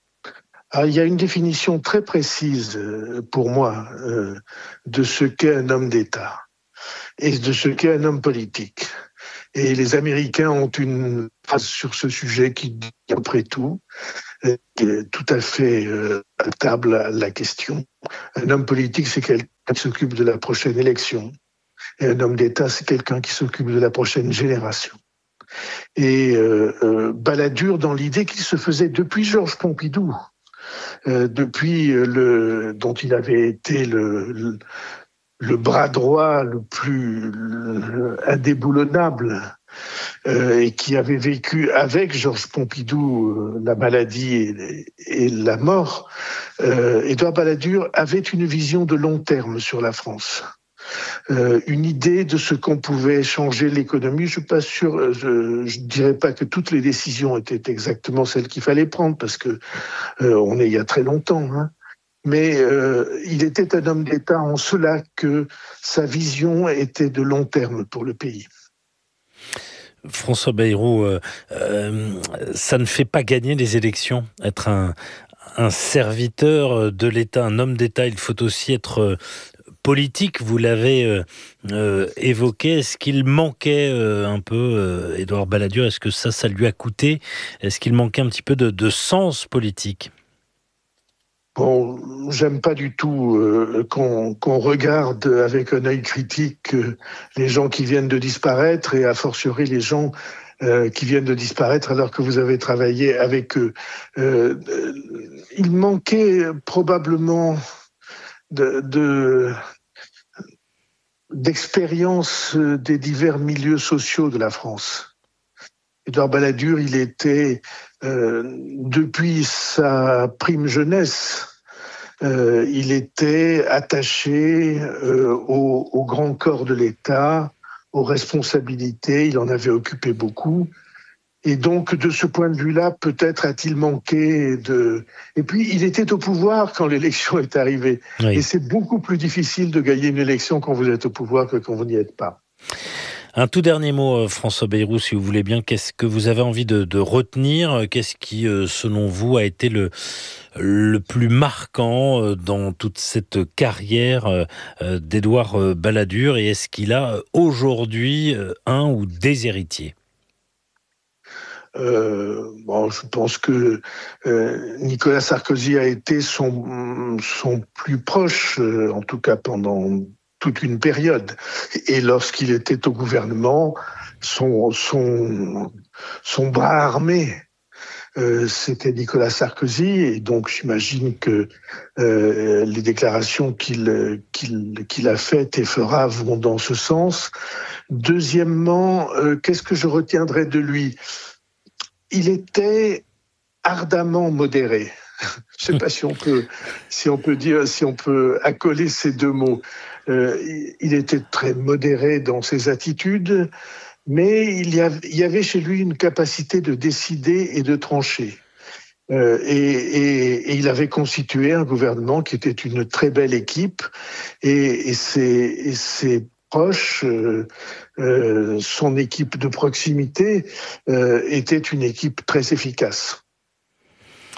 Ah, il y a une définition très précise euh, pour moi euh, de ce qu'est un homme d'État et de ce qu'est un homme politique. Et les Américains ont une phrase sur ce sujet qui dit après tout, qui est tout à fait euh, adaptable à la question. Un homme politique, c'est quelqu'un qui s'occupe de la prochaine élection. Et un homme d'État, c'est quelqu'un qui s'occupe de la prochaine génération. Et euh, euh, Balladur, dans l'idée qu'il se faisait depuis Georges Pompidou, euh, depuis euh, le dont il avait été le, le le bras droit le plus indéboulonnable, euh, et qui avait vécu avec Georges Pompidou euh, la maladie et, et la mort, euh, Édouard Balladur avait une vision de long terme sur la France. Euh, une idée de ce qu'on pouvait changer l'économie. Je suis pas sûr, je, je dirais pas que toutes les décisions étaient exactement celles qu'il fallait prendre, parce que euh, on est il y a très longtemps, hein. Mais euh, il était un homme d'État en cela que sa vision était de long terme pour le pays. François Bayrou, euh, euh, ça ne fait pas gagner les élections, être un, un serviteur de l'État, un homme d'État. Il faut aussi être politique, vous l'avez euh, euh, évoqué. Est-ce qu'il manquait euh, un peu, euh, Édouard Balladur, est-ce que ça, ça lui a coûté? Est-ce qu'il manquait un petit peu de, de sens politique? Bon, j'aime pas du tout euh, qu'on, qu'on regarde avec un œil critique euh, les gens qui viennent de disparaître, et a fortiori les gens euh, qui viennent de disparaître alors que vous avez travaillé avec eux. Euh, euh, il manquait probablement de, de, d'expérience des divers milieux sociaux de la France. Édouard Balladur, il était, euh, depuis sa prime jeunesse, euh, il était attaché euh, au, au grand corps de l'État, aux responsabilités, il en avait occupé beaucoup. Et donc, de ce point de vue-là, peut-être a-t-il manqué de... Et puis, il était au pouvoir quand l'élection est arrivée. Oui. Et c'est beaucoup plus difficile de gagner une élection quand vous êtes au pouvoir que quand vous n'y êtes pas. Un tout dernier mot, François Bayrou, si vous voulez bien. Qu'est-ce que vous avez envie de, de retenir? Qu'est-ce qui, selon vous, a été le, le plus marquant dans toute cette carrière d'Édouard Balladur? Et est-ce qu'il a aujourd'hui un ou des héritiers? Euh, bon, je pense que euh, Nicolas Sarkozy a été son, son plus proche, euh, en tout cas pendant toute une période. Et lorsqu'il était au gouvernement, son, son, son bras armé, euh, c'était Nicolas Sarkozy. Et donc, j'imagine que euh, les déclarations qu'il, qu'il, qu'il a faites et fera vont dans ce sens. Deuxièmement, euh, qu'est-ce que je retiendrai de lui? Il était ardemment modéré. Je ne sais pas si on peut, si on peut dire, si on peut accoler ces deux mots. Euh, il était très modéré dans ses attitudes, mais il y, avait, il y avait chez lui une capacité de décider et de trancher. Euh, et, et, et il avait constitué un gouvernement qui était une très belle équipe, et, et ses, et ses proches, euh, euh, son équipe de proximité, euh, était une équipe très efficace.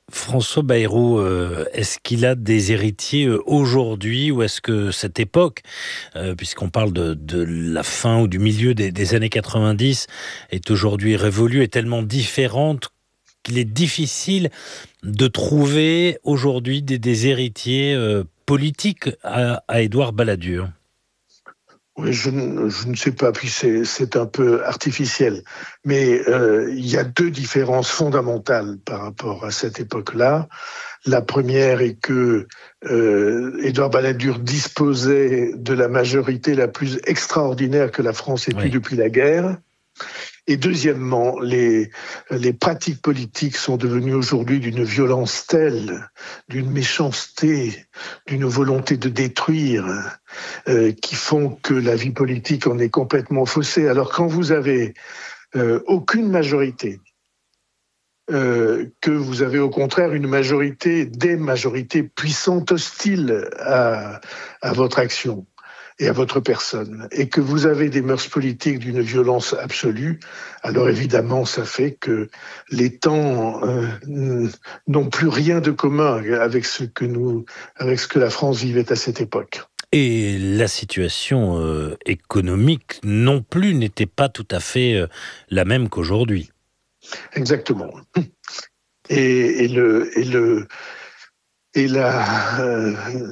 François Bayrou, euh, est-ce qu'il a des héritiers euh, aujourd'hui, ou est-ce que cette époque, euh, puisqu'on parle de, de la fin ou du milieu des, des années quatre-vingt-dix, est aujourd'hui révolue, est tellement différente qu'il est difficile de trouver aujourd'hui des, des héritiers euh, politiques à, à Édouard Balladur? Oui, je, ne, je ne sais pas, puis c'est, c'est un peu artificiel. Mais euh, il y a deux différences fondamentales par rapport à cette époque-là. La première est que euh, Édouard Balladur disposait de la majorité la plus extraordinaire que la France ait eue oui. depuis la guerre. Et deuxièmement, les, les pratiques politiques sont devenues aujourd'hui d'une violence telle, d'une méchanceté, d'une volonté de détruire, euh, qui font que la vie politique en est complètement faussée. Alors quand vous avez euh, aucune majorité, euh, que vous avez au contraire une majorité, des majorités puissantes hostiles à, à votre action et à votre personne, et que vous avez des mœurs politiques d'une violence absolue, alors évidemment, ça fait que les temps euh, n'ont plus rien de commun avec ce que nous, avec ce que la France vivait à cette époque. Et la situation euh, économique non plus n'était pas tout à fait euh, la même qu'aujourd'hui. Exactement. Et, et le et le et la euh,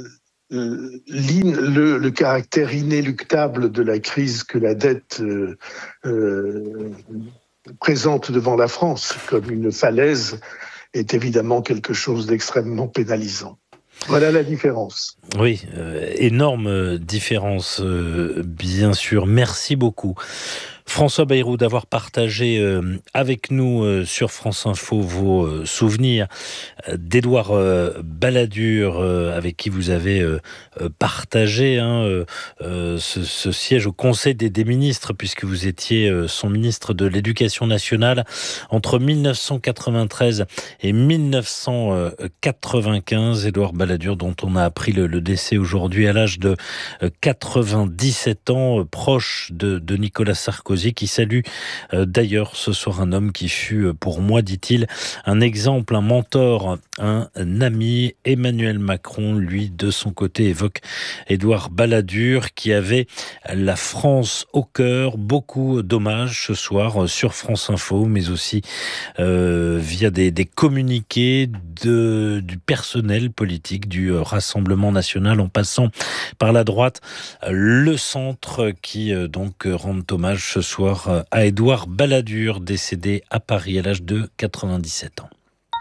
Le, le caractère inéluctable de la crise que la dette euh, euh, présente devant la France comme une falaise est évidemment quelque chose d'extrêmement pénalisant. Voilà la différence. Oui, euh, énorme différence, euh, bien sûr. Merci beaucoup, François Bayrou, d'avoir partagé euh, avec nous euh, sur France Info vos euh, souvenirs euh, d'Édouard euh, Balladur, euh, avec qui vous avez euh, partagé hein, euh, euh, ce, ce siège au Conseil des, des ministres, puisque vous étiez euh, son ministre de l'Éducation nationale entre mille neuf cent quatre-vingt-treize et mille neuf cent quatre-vingt-quinze. Édouard Balladur, dont on a appris le, le décès aujourd'hui à l'âge de quatre-vingt-dix-sept ans, euh, proche de, de Nicolas Sarkozy, qui salue euh, d'ailleurs ce soir un homme qui fut pour moi, dit-il, un exemple, un mentor, un, un ami. Emmanuel Macron, lui, de son côté, évoque Édouard Balladur, qui avait la France au cœur. Beaucoup d'hommages ce soir sur France Info, mais aussi euh, via des, des communiqués de, du personnel politique du Rassemblement national, en passant par la droite, le centre, qui euh, donc rendent hommage ce soir à Édouard Balladur, décédé à Paris à l'âge de quatre-vingt-dix-sept ans.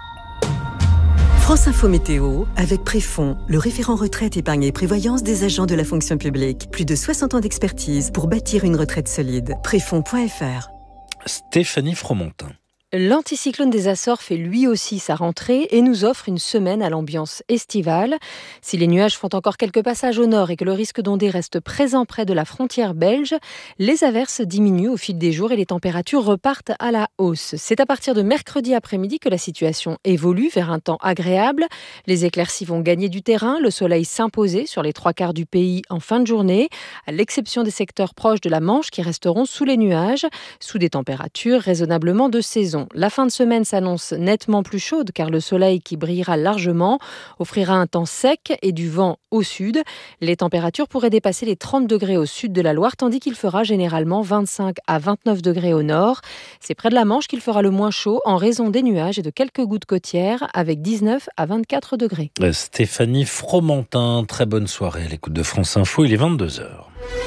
France Info Météo, avec Préfond, le référent retraite, épargne et prévoyance des agents de la fonction publique. Plus de soixante ans d'expertise pour bâtir une retraite solide. Préfond point F R. Stéphanie Fromontin. L'anticyclone des Açores fait lui aussi sa rentrée et nous offre une semaine à l'ambiance estivale. Si les nuages font encore quelques passages au nord et que le risque d'ondée reste présent près de la frontière belge, les averses diminuent au fil des jours et les températures repartent à la hausse. C'est à partir de mercredi après-midi que la situation évolue vers un temps agréable. Les éclaircies vont gagner du terrain, le soleil s'imposer sur les trois quarts du pays en fin de journée, à l'exception des secteurs proches de la Manche qui resteront sous les nuages, sous des températures raisonnablement de saison. La fin de semaine s'annonce nettement plus chaude car le soleil qui brillera largement offrira un temps sec et du vent au sud. Les températures pourraient dépasser les trente degrés au sud de la Loire tandis qu'il fera généralement vingt-cinq à vingt-neuf degrés au nord. C'est près de la Manche qu'il fera le moins chaud en raison des nuages et de quelques gouttes côtières avec dix-neuf à vingt-quatre degrés. Stéphanie Fromontin, très bonne soirée à l'écoute de France Info, il est vingt-deux heures.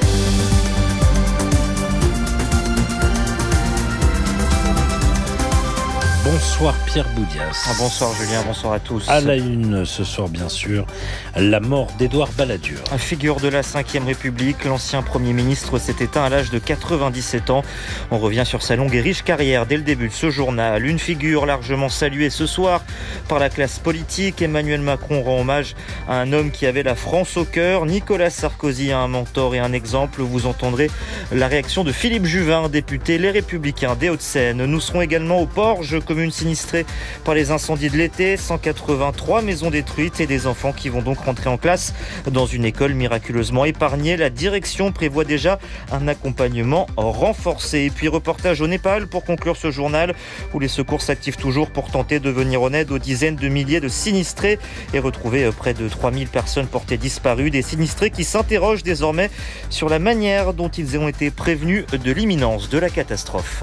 Bonsoir Pierre Boudias. Bonsoir Julien, bonsoir à tous. À la une ce soir bien sûr, la mort d'Édouard Balladur. Figure de la cinquième République, l'ancien Premier ministre s'est éteint à l'âge de quatre-vingt-dix-sept ans. On revient sur sa longue et riche carrière dès le début de ce journal. Une figure largement saluée ce soir par la classe politique. Emmanuel Macron rend hommage à un homme qui avait la France au cœur. Nicolas Sarkozy a un mentor et un exemple. Vous entendrez la réaction de Philippe Juvin, député Les Républicains des Hauts-de-Seine. Nous serons également au Porge, communes sinistrées par les incendies de l'été, cent quatre-vingt-trois maisons détruites et des enfants qui vont donc rentrer en classe dans une école miraculeusement épargnée. La direction prévoit déjà un accompagnement renforcé. Et puis reportage au Népal pour conclure ce journal où les secours s'activent toujours pour tenter de venir en aide aux dizaines de milliers de sinistrés et retrouver près de trois mille personnes portées disparues. Des sinistrés qui s'interrogent désormais sur la manière dont ils ont été prévenus de l'imminence de la catastrophe.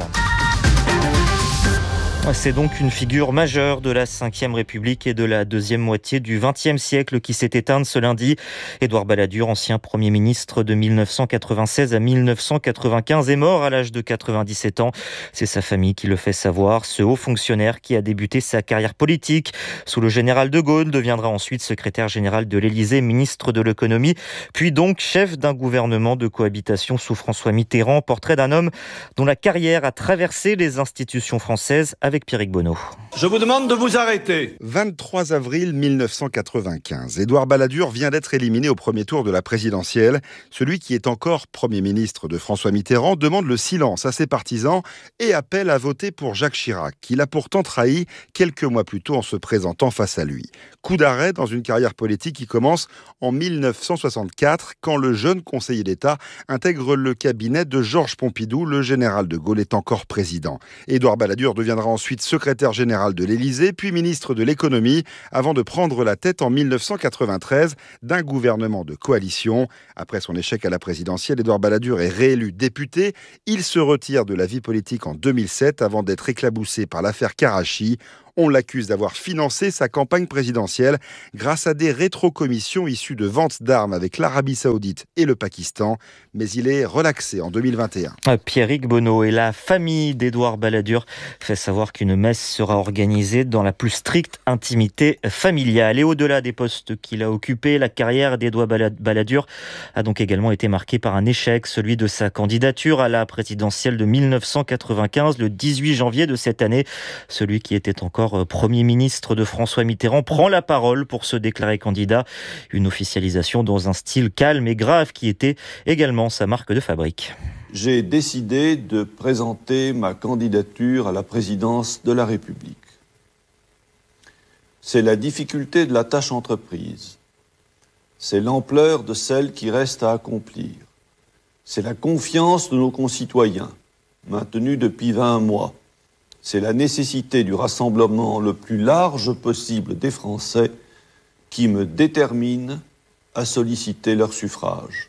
C'est donc une figure majeure de la cinquième République et de la deuxième moitié du vingtième siècle qui s'est éteinte ce lundi. Édouard Balladur, ancien Premier ministre de mille neuf cent quatre-vingt-seize à mille neuf cent quatre-vingt-quinze, est mort à l'âge de quatre-vingt-dix-sept ans. C'est sa famille qui le fait savoir. Ce haut fonctionnaire qui a débuté sa carrière politique sous le général de Gaulle deviendra ensuite secrétaire général de l'Élysée, ministre de l'économie, puis donc chef d'un gouvernement de cohabitation sous François Mitterrand. Portrait d'un homme dont la carrière a traversé les institutions françaises avec Pierrick Bonneau. Je vous demande de vous arrêter. vingt-trois avril mille neuf cent quatre-vingt-quinze. Édouard Balladur vient d'être éliminé au premier tour de la présidentielle. Celui qui est encore Premier ministre de François Mitterrand demande le silence à ses partisans et appelle à voter pour Jacques Chirac, qu'il a pourtant trahi quelques mois plus tôt en se présentant face à lui. Coup d'arrêt dans une carrière politique qui commence en mille neuf cent soixante-quatre, quand le jeune conseiller d'État intègre le cabinet de Georges Pompidou. Le général de Gaulle est encore président. Édouard Balladur deviendra ensuite secrétaire général de l'Élysée, puis ministre de l'économie, avant de prendre la tête en mille neuf cent quatre-vingt-treize d'un gouvernement de coalition. Après son échec à la présidentielle, Édouard Balladur est réélu député. Il se retire de la vie politique en deux mille sept avant d'être éclaboussé par l'affaire Karachi. On l'accuse d'avoir financé sa campagne présidentielle grâce à des rétrocommissions issues de ventes d'armes avec l'Arabie Saoudite et le Pakistan. Mais il est relaxé en deux mille vingt et un. Pierrick Bonneau et la famille d'Édouard Balladur fait savoir qu'une messe sera organisée dans la plus stricte intimité familiale. Et au-delà des postes qu'il a occupés, la carrière d'Édouard Balladur a donc également été marquée par un échec, celui de sa candidature à la présidentielle de mille neuf cent quatre-vingt-quinze, le dix-huit janvier de cette année. Celui qui était encore Premier ministre de François Mitterrand prend la parole pour se déclarer candidat. Une officialisation dans un style calme et grave qui était également sa marque de fabrique. J'ai décidé de présenter ma candidature à la présidence de la République. C'est la difficulté de la tâche entreprise. C'est l'ampleur de celle qui reste à accomplir. C'est la confiance de nos concitoyens, maintenue depuis vingt mois. C'est la nécessité du rassemblement le plus large possible des Français qui me détermine à solliciter leur suffrage.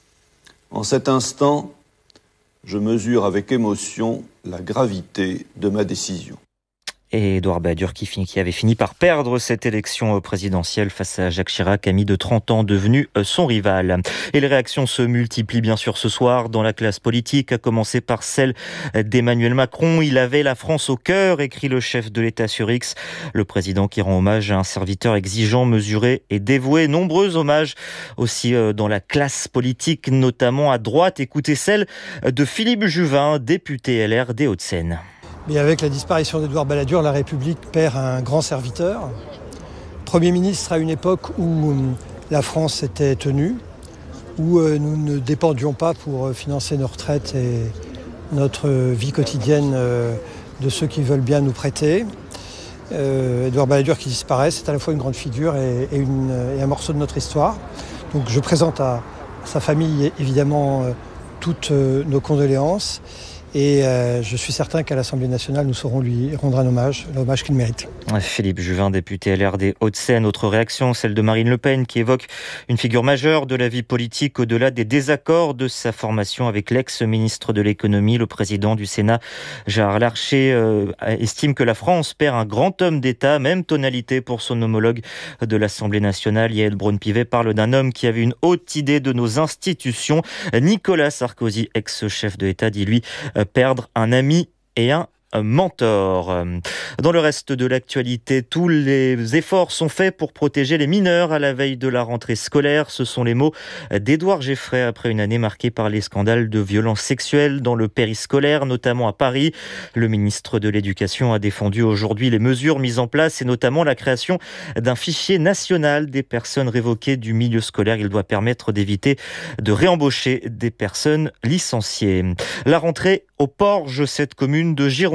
En cet instant, je mesure avec émotion la gravité de ma décision. Et Édouard Balladur qui, qui avait fini par perdre cette élection présidentielle face à Jacques Chirac, ami de trente ans devenu son rival. Et les réactions se multiplient bien sûr ce soir dans la classe politique, à commencer par celle d'Emmanuel Macron. Il avait la France au cœur, écrit le chef de l'État sur X. Le président qui rend hommage à un serviteur exigeant, mesuré et dévoué. Nombreux hommages aussi dans la classe politique, notamment à droite. Écoutez celle de Philippe Juvin, député L R des Hauts-de-Seine. Mais avec la disparition d'Édouard Balladur, la République perd un grand serviteur. Premier ministre à une époque où la France était tenue, où nous ne dépendions pas pour financer nos retraites et notre vie quotidienne de ceux qui veulent bien nous prêter. Euh, Édouard Balladur qui disparaît, c'est à la fois une grande figure et, et, une, et un morceau de notre histoire. Donc je présente à, à sa famille évidemment toutes nos condoléances. Et euh, je suis certain qu'à l'Assemblée nationale, nous saurons lui rendre un hommage, l'hommage qu'il mérite. Philippe Juvin, député L R des Hauts-de-Seine. Autre réaction, celle de Marine Le Pen, qui évoque une figure majeure de la vie politique au-delà des désaccords de sa formation avec l'ex-ministre de l'économie. Le président du Sénat, Gérard Larcher, euh, estime que la France perd un grand homme d'État. Même tonalité pour son homologue de l'Assemblée nationale. Yael Braun-Pivet parle d'un homme qui avait une haute idée de nos institutions. Nicolas Sarkozy, ex-chef de l'État, dit lui perdre un ami et un mentor. Dans le reste de l'actualité, tous les efforts sont faits pour protéger les mineurs à la veille de la rentrée scolaire. Ce sont les mots d'Édouard Geffray après une année marquée par les scandales de violences sexuelles dans le périscolaire, notamment à Paris. Le ministre de l'Éducation a défendu aujourd'hui les mesures mises en place et notamment la création d'un fichier national des personnes révoquées du milieu scolaire. Il doit permettre d'éviter de réembaucher des personnes licenciées. La rentrée au Porge, cette commune de Gironde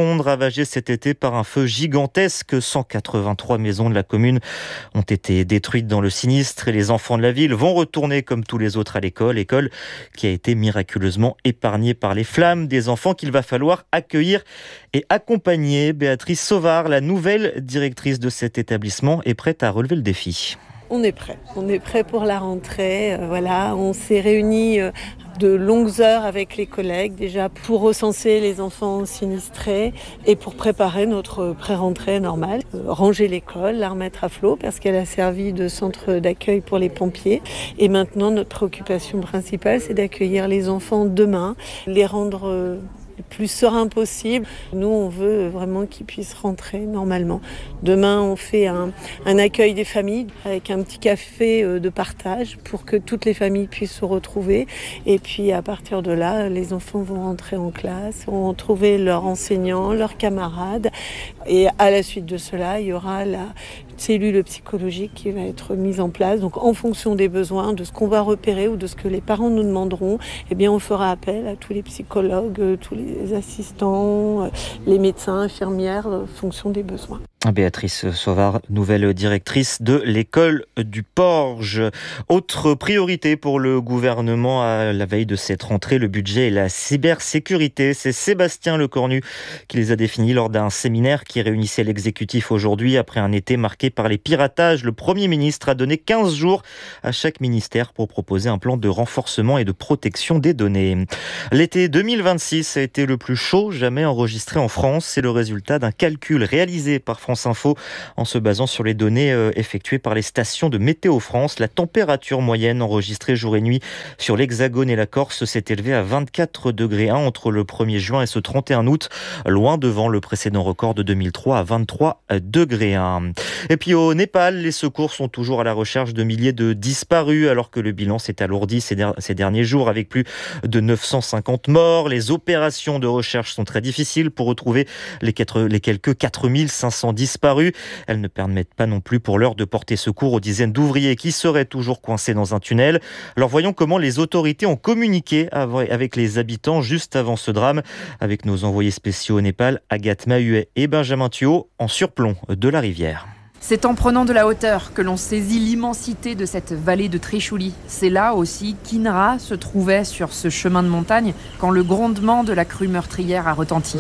Gironde, ravagée cet été par un feu gigantesque. cent quatre-vingt-trois maisons de la commune ont été détruites dans le sinistre et les enfants de la ville vont retourner comme tous les autres à l'école. École qui a été miraculeusement épargnée par les flammes. Des enfants qu'il va falloir accueillir et accompagner. Béatrice Sauvard, la nouvelle directrice de cet établissement, est prête à relever le défi. On est prêt. On est prêt pour la rentrée. Euh, voilà, on s'est réunis euh, de longues heures avec les collègues déjà pour recenser les enfants sinistrés et pour préparer notre pré-rentrée normale. Euh, ranger l'école, la remettre à flot parce qu'elle a servi de centre d'accueil pour les pompiers. Et maintenant, notre préoccupation principale, c'est d'accueillir les enfants demain, les rendre euh, le plus serein possible. Nous, on veut vraiment qu'ils puissent rentrer normalement. Demain, on fait un, un accueil des familles avec un petit café de partage pour que toutes les familles puissent se retrouver. Et puis, à partir de là, les enfants vont rentrer en classe, vont retrouver leurs enseignants, leurs camarades. Et à la suite de cela, il y aura la cellule psychologique qui va être mise en place. Donc, en fonction des besoins, de ce qu'on va repérer ou de ce que les parents nous demanderont, eh bien, on fera appel à tous les psychologues, tous les assistants, les médecins, infirmières, en fonction des besoins. Béatrice Sauvard, nouvelle directrice de l'école du Porge. Autre priorité pour le gouvernement à la veille de cette rentrée, le budget et la cybersécurité. C'est Sébastien Lecornu qui les a définis lors d'un séminaire qui réunissait l'exécutif aujourd'hui. Après un été marqué par les piratages, le Premier ministre a donné quinze jours à chaque ministère pour proposer un plan de renforcement et de protection des données. L'été deux mille vingt-six a été le plus chaud jamais enregistré en France. C'est le résultat d'un calcul réalisé par France Info en se basant sur les données euh, effectuées par les stations de Météo France. La température moyenne enregistrée jour et nuit sur l'Hexagone et la Corse s'est élevée à vingt-quatre degrés un entre le premier juin et ce trente et un août, loin devant le précédent record de deux mille trois à vingt-trois degrés un. Et puis au Népal, les secours sont toujours à la recherche de milliers de disparus alors que le bilan s'est alourdi ces, der- ces derniers jours avec plus de neuf cent cinquante morts. Les opérations de recherche sont très difficiles pour retrouver les, quatre, les quelques quatre mille cinq cents disparus. Elles ne permettent pas non plus pour l'heure de porter secours aux dizaines d'ouvriers qui seraient toujours coincés dans un tunnel. Alors voyons comment les autorités ont communiqué avec les habitants juste avant ce drame avec nos envoyés spéciaux au Népal, Agathe Mahuet et Benjamin Thuot en surplomb de la rivière. C'est en prenant de la hauteur que l'on saisit l'immensité de cette vallée de Trishuli. C'est là aussi qu'Inra se trouvait sur ce chemin de montagne quand le grondement de la crue meurtrière a retenti.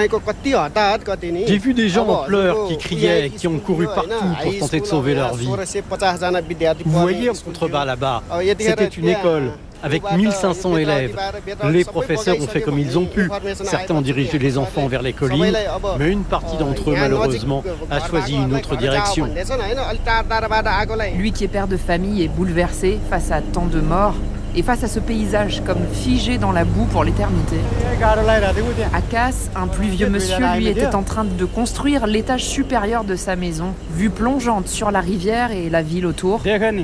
J'ai vu des gens en pleurs qui criaient et qui ont couru partout pour tenter de sauver leur vie. Vous voyez en contrebas là-bas, c'était une école avec mille cinq cents élèves. Les professeurs ont fait comme ils ont pu. Certains ont dirigé les enfants vers les collines, mais une partie d'entre eux, malheureusement, a choisi une autre direction. Lui qui est père de famille est bouleversé face à tant de morts et face à ce paysage comme figé dans la boue pour l'éternité. Akas, un plus vieux monsieur, lui était en train de construire l'étage supérieur de sa maison, vue plongeante sur la rivière et la ville autour.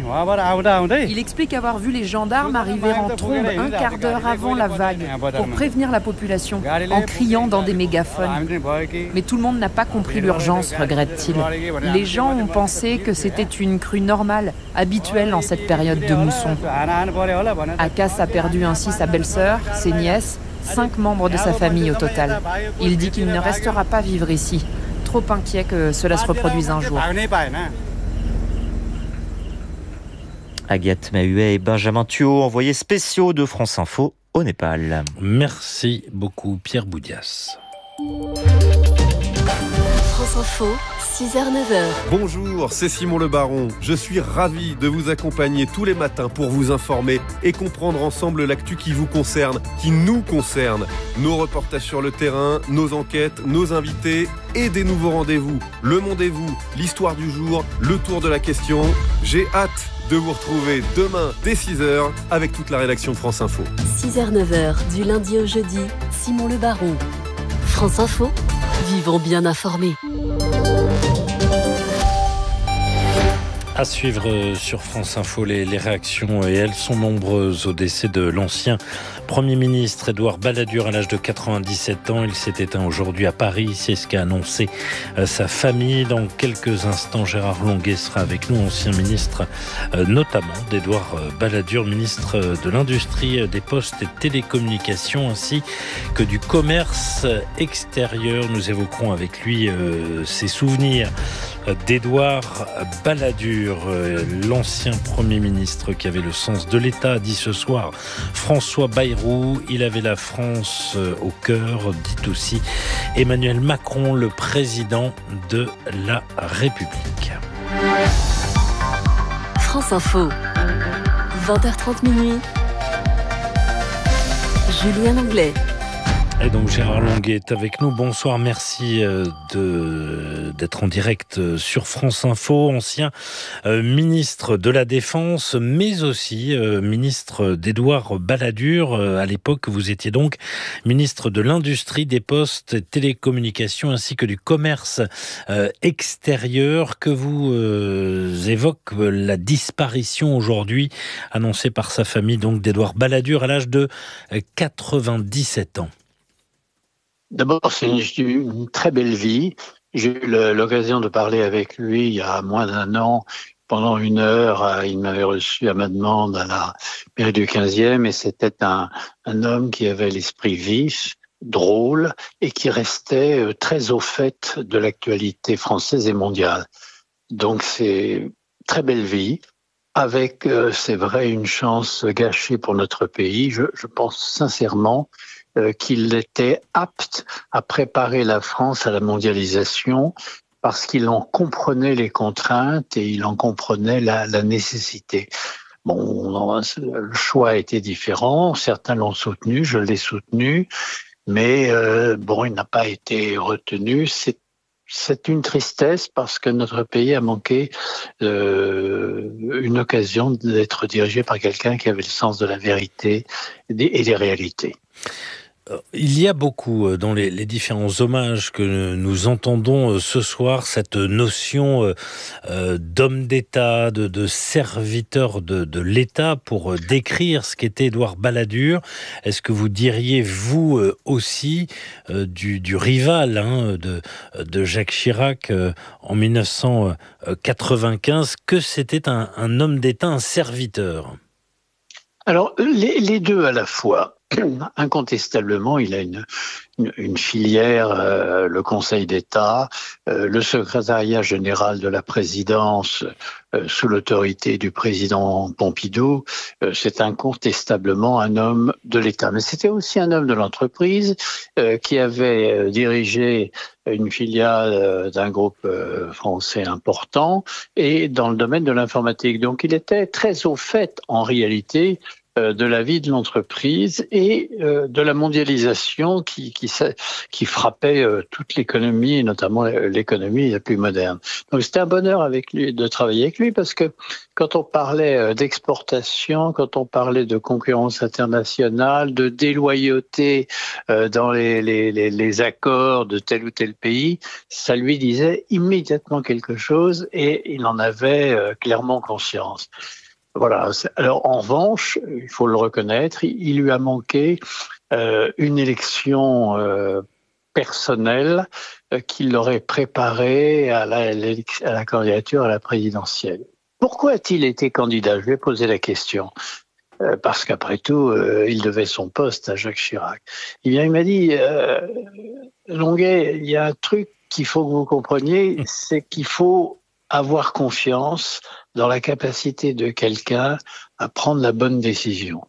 Il explique avoir vu les gendarmes arriver en trombe un quart d'heure avant la vague pour prévenir la population en criant dans des mégaphones. Mais tout le monde n'a pas compris l'urgence, regrette-t-il. Les gens ont pensé que c'était une crue normale, habituelle en cette période de mousson. Akas a perdu ainsi sa belle-sœur, ses nièces, cinq membres de sa famille au total. Il dit qu'il ne restera pas vivre ici, trop inquiet que cela se reproduise un jour. Agathe Mahuet et Benjamin Thuot, envoyés spéciaux de France Info au Népal. Merci beaucoup Pierre Boudias. France Info, six heures neuf heures. Bonjour, c'est Simon Le Baron. Je suis ravi de vous accompagner tous les matins pour vous informer et comprendre ensemble l'actu qui vous concerne, qui nous concerne. Nos reportages sur le terrain, nos enquêtes, nos invités et des nouveaux rendez-vous. Le Mondez-vous, l'histoire du jour, le tour de la question. J'ai hâte de vous retrouver demain dès six heures avec toute la rédaction de France Info. six heures neuf heures, du lundi au jeudi, Simon Le Baron. France Info, vivons bien informés. À suivre sur France Info, les, les réactions, et elles sont nombreuses, au décès de l'ancien Premier ministre Édouard Balladur à l'âge de quatre-vingt-dix-sept ans. Il s'est éteint aujourd'hui à Paris, c'est ce qu'a annoncé sa famille. Dans quelques instants, Gérard Longuet sera avec nous, ancien ministre notamment d'Édouard Balladur, ministre de l'Industrie, des Postes et Télécommunications, ainsi que du Commerce extérieur. Nous évoquerons avec lui euh, ses souvenirs d'Édouard Balladur, l'ancien Premier ministre qui avait le sens de l'État, dit ce soir François Bayrou. Il avait la France au cœur, dit aussi Emmanuel Macron, le président de la République. France Info, vingt heures trente minuit. Julien Langlais. Et donc Gérard Longuet est avec nous. Bonsoir, merci de, d'être en direct sur France Info. Ancien euh, ministre de la Défense, mais aussi euh, ministre d'Édouard Balladur. Euh, à l'époque, vous étiez donc ministre de l'Industrie, des Postes et Télécommunications, ainsi que du Commerce euh, extérieur. Que vous euh, évoque la disparition aujourd'hui, annoncée par sa famille, donc d'Édouard Balladur, à l'âge de quatre-vingt-dix-sept ans. D'abord, c'est une, une très belle vie. J'ai eu l'occasion de parler avec lui il y a moins d'un an, pendant une heure. Il m'avait reçu à ma demande à la mairie du quinzième, et c'était un, un homme qui avait l'esprit vif, drôle, et qui restait très au fait de l'actualité française et mondiale. Donc c'est très belle vie, avec, c'est vrai, une chance gâchée pour notre pays. Je, je pense sincèrement Euh, qu'il était apte à préparer la France à la mondialisation, parce qu'il en comprenait les contraintes et il en comprenait la, la nécessité. Bon, le choix a été différent, certains l'ont soutenu, je l'ai soutenu, mais euh, bon, il n'a pas été retenu. C'est C'est une tristesse parce que notre pays a manqué euh, une occasion d'être dirigé par quelqu'un qui avait le sens de la vérité et des, et des réalités. Il y a beaucoup dans les, les différents hommages que nous entendons ce soir, cette notion euh, d'homme d'État, de, de serviteur de, de l'État, pour décrire ce qu'était Édouard Balladur. Est-ce que vous diriez, vous euh, aussi, euh, du, du rival hein, de, de Jacques Chirac euh, en mille neuf cent quatre-vingt-quinze, que c'était un, un homme d'État, un serviteur? Alors, les, les deux à la fois. Incontestablement, il a une, une, une filière, euh, le Conseil d'État, euh, le secrétariat général de la présidence euh, sous l'autorité du président Pompidou. Euh, c'est incontestablement un homme de l'État. Mais c'était aussi un homme de l'entreprise euh, qui avait euh, dirigé une filiale euh, d'un groupe euh, français important et dans le domaine de l'informatique. Donc il était très au fait, en réalité, de la vie de l'entreprise et euh, de la mondialisation qui, qui, qui frappait euh, toute l'économie, et notamment l'économie la plus moderne. Donc c'était un bonheur avec lui de travailler avec lui, parce que quand on parlait d'exportation, quand on parlait de concurrence internationale, de déloyauté euh, dans les, les, les, les accords de tel ou tel pays, ça lui disait immédiatement quelque chose et il en avait euh, clairement conscience. Voilà. Alors en revanche, il faut le reconnaître, il lui a manqué euh, une élection euh, personnelle euh, qui l'aurait préparé à la, à la candidature à la présidentielle. Pourquoi a-t-il été candidat? Je vais poser la question. Euh, parce qu'après tout, euh, il devait son poste à Jacques Chirac. Eh bien, il m'a dit, euh, Longuet, il y a un truc qu'il faut que vous compreniez, c'est qu'il faut avoir confiance dans la capacité de quelqu'un à prendre la bonne décision.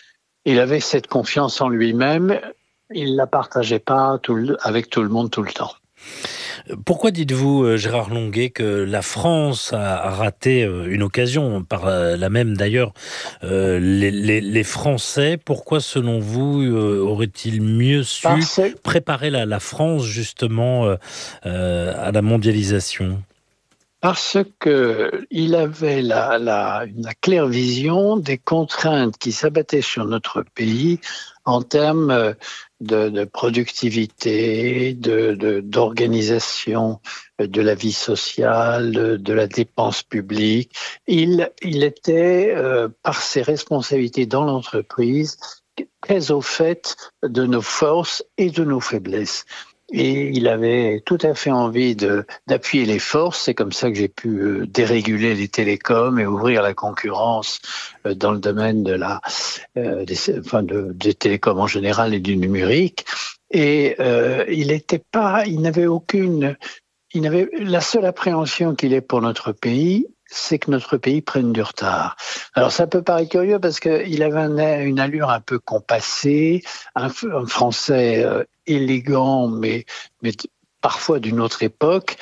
Il avait cette confiance en lui-même, il ne la partageait pas tout le, avec tout le monde tout le temps. Pourquoi dites-vous, Gérard Longuet, que la France a raté une occasion, par la même d'ailleurs euh, les, les, les Français? Pourquoi, selon vous, euh, aurait-il mieux su Parce... préparer la, la France justement euh, à la mondialisation? Parce qu'il avait la, la, la claire vision des contraintes qui s'abattaient sur notre pays en termes de, de productivité, de, de, d'organisation de la vie sociale, de, de la dépense publique. Il, il était, euh, par ses responsabilités dans l'entreprise, très au fait de nos forces et de nos faiblesses. Et il avait tout à fait envie de, d'appuyer les forces. C'est comme ça que j'ai pu euh, déréguler les télécoms et ouvrir la concurrence euh, dans le domaine de la, euh, des, enfin de, des télécoms en général et du numérique. Et euh, il n'était pas, il n'avait aucune, il n'avait la seule appréhension qu'il ait pour notre pays, c'est que notre pays prenne du retard. Alors ça peut paraître curieux parce qu'il avait un, une allure un peu compassée, un, un français euh, élégant, mais, mais parfois d'une autre époque.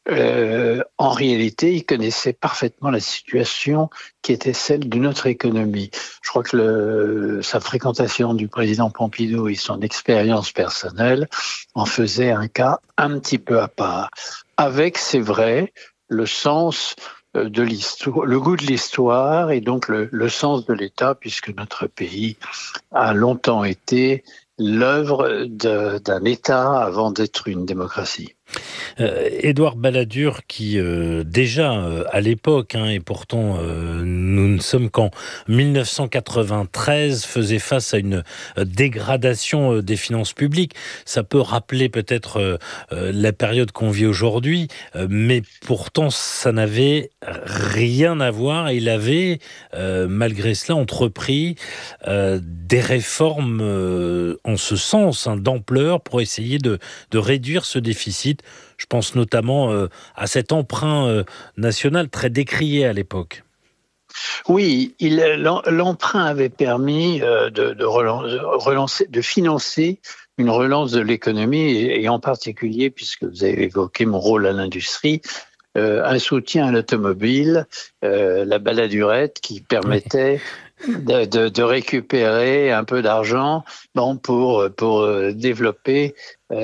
Euh, en réalité, il connaissait parfaitement la situation qui était celle de notre économie. Je crois que le, sa fréquentation du président Pompidou et son expérience personnelle en faisaient un cas un petit peu à part. Avec, c'est vrai, le sens de l'histoire, le goût de l'histoire et donc le, le sens de l'État, puisque notre pays a longtemps été l'œuvre de, d'un État avant d'être une démocratie. Euh, Édouard Balladur, qui euh, déjà euh, à l'époque, hein, et pourtant euh, nous ne sommes qu'en dix-neuf cent quatre-vingt-treize, faisait face à une euh, dégradation euh, des finances publiques. Ça peut rappeler peut-être euh, euh, la période qu'on vit aujourd'hui, euh, mais pourtant ça n'avait rien à voir. Il avait, euh, malgré cela, entrepris euh, des réformes euh, en ce sens, hein, d'ampleur, pour essayer de, de réduire ce déficit. Je pense notamment euh, à cet emprunt euh, national très décrié à l'époque. Oui, il, l'emprunt avait permis euh, de, de, relancer, relancer, de financer une relance de l'économie et, et en particulier, puisque vous avez évoqué mon rôle à l'industrie, euh, un soutien à l'automobile, euh, la baladurette qui permettait de, de, de récupérer un peu d'argent bon, pour, pour développer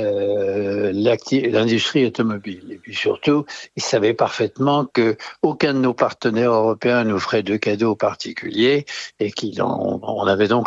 euh, l'industrie automobile. Et puis surtout, ils savaient parfaitement qu'aucun de nos partenaires européens nous ferait de cadeaux particuliers et qu'on on avait donc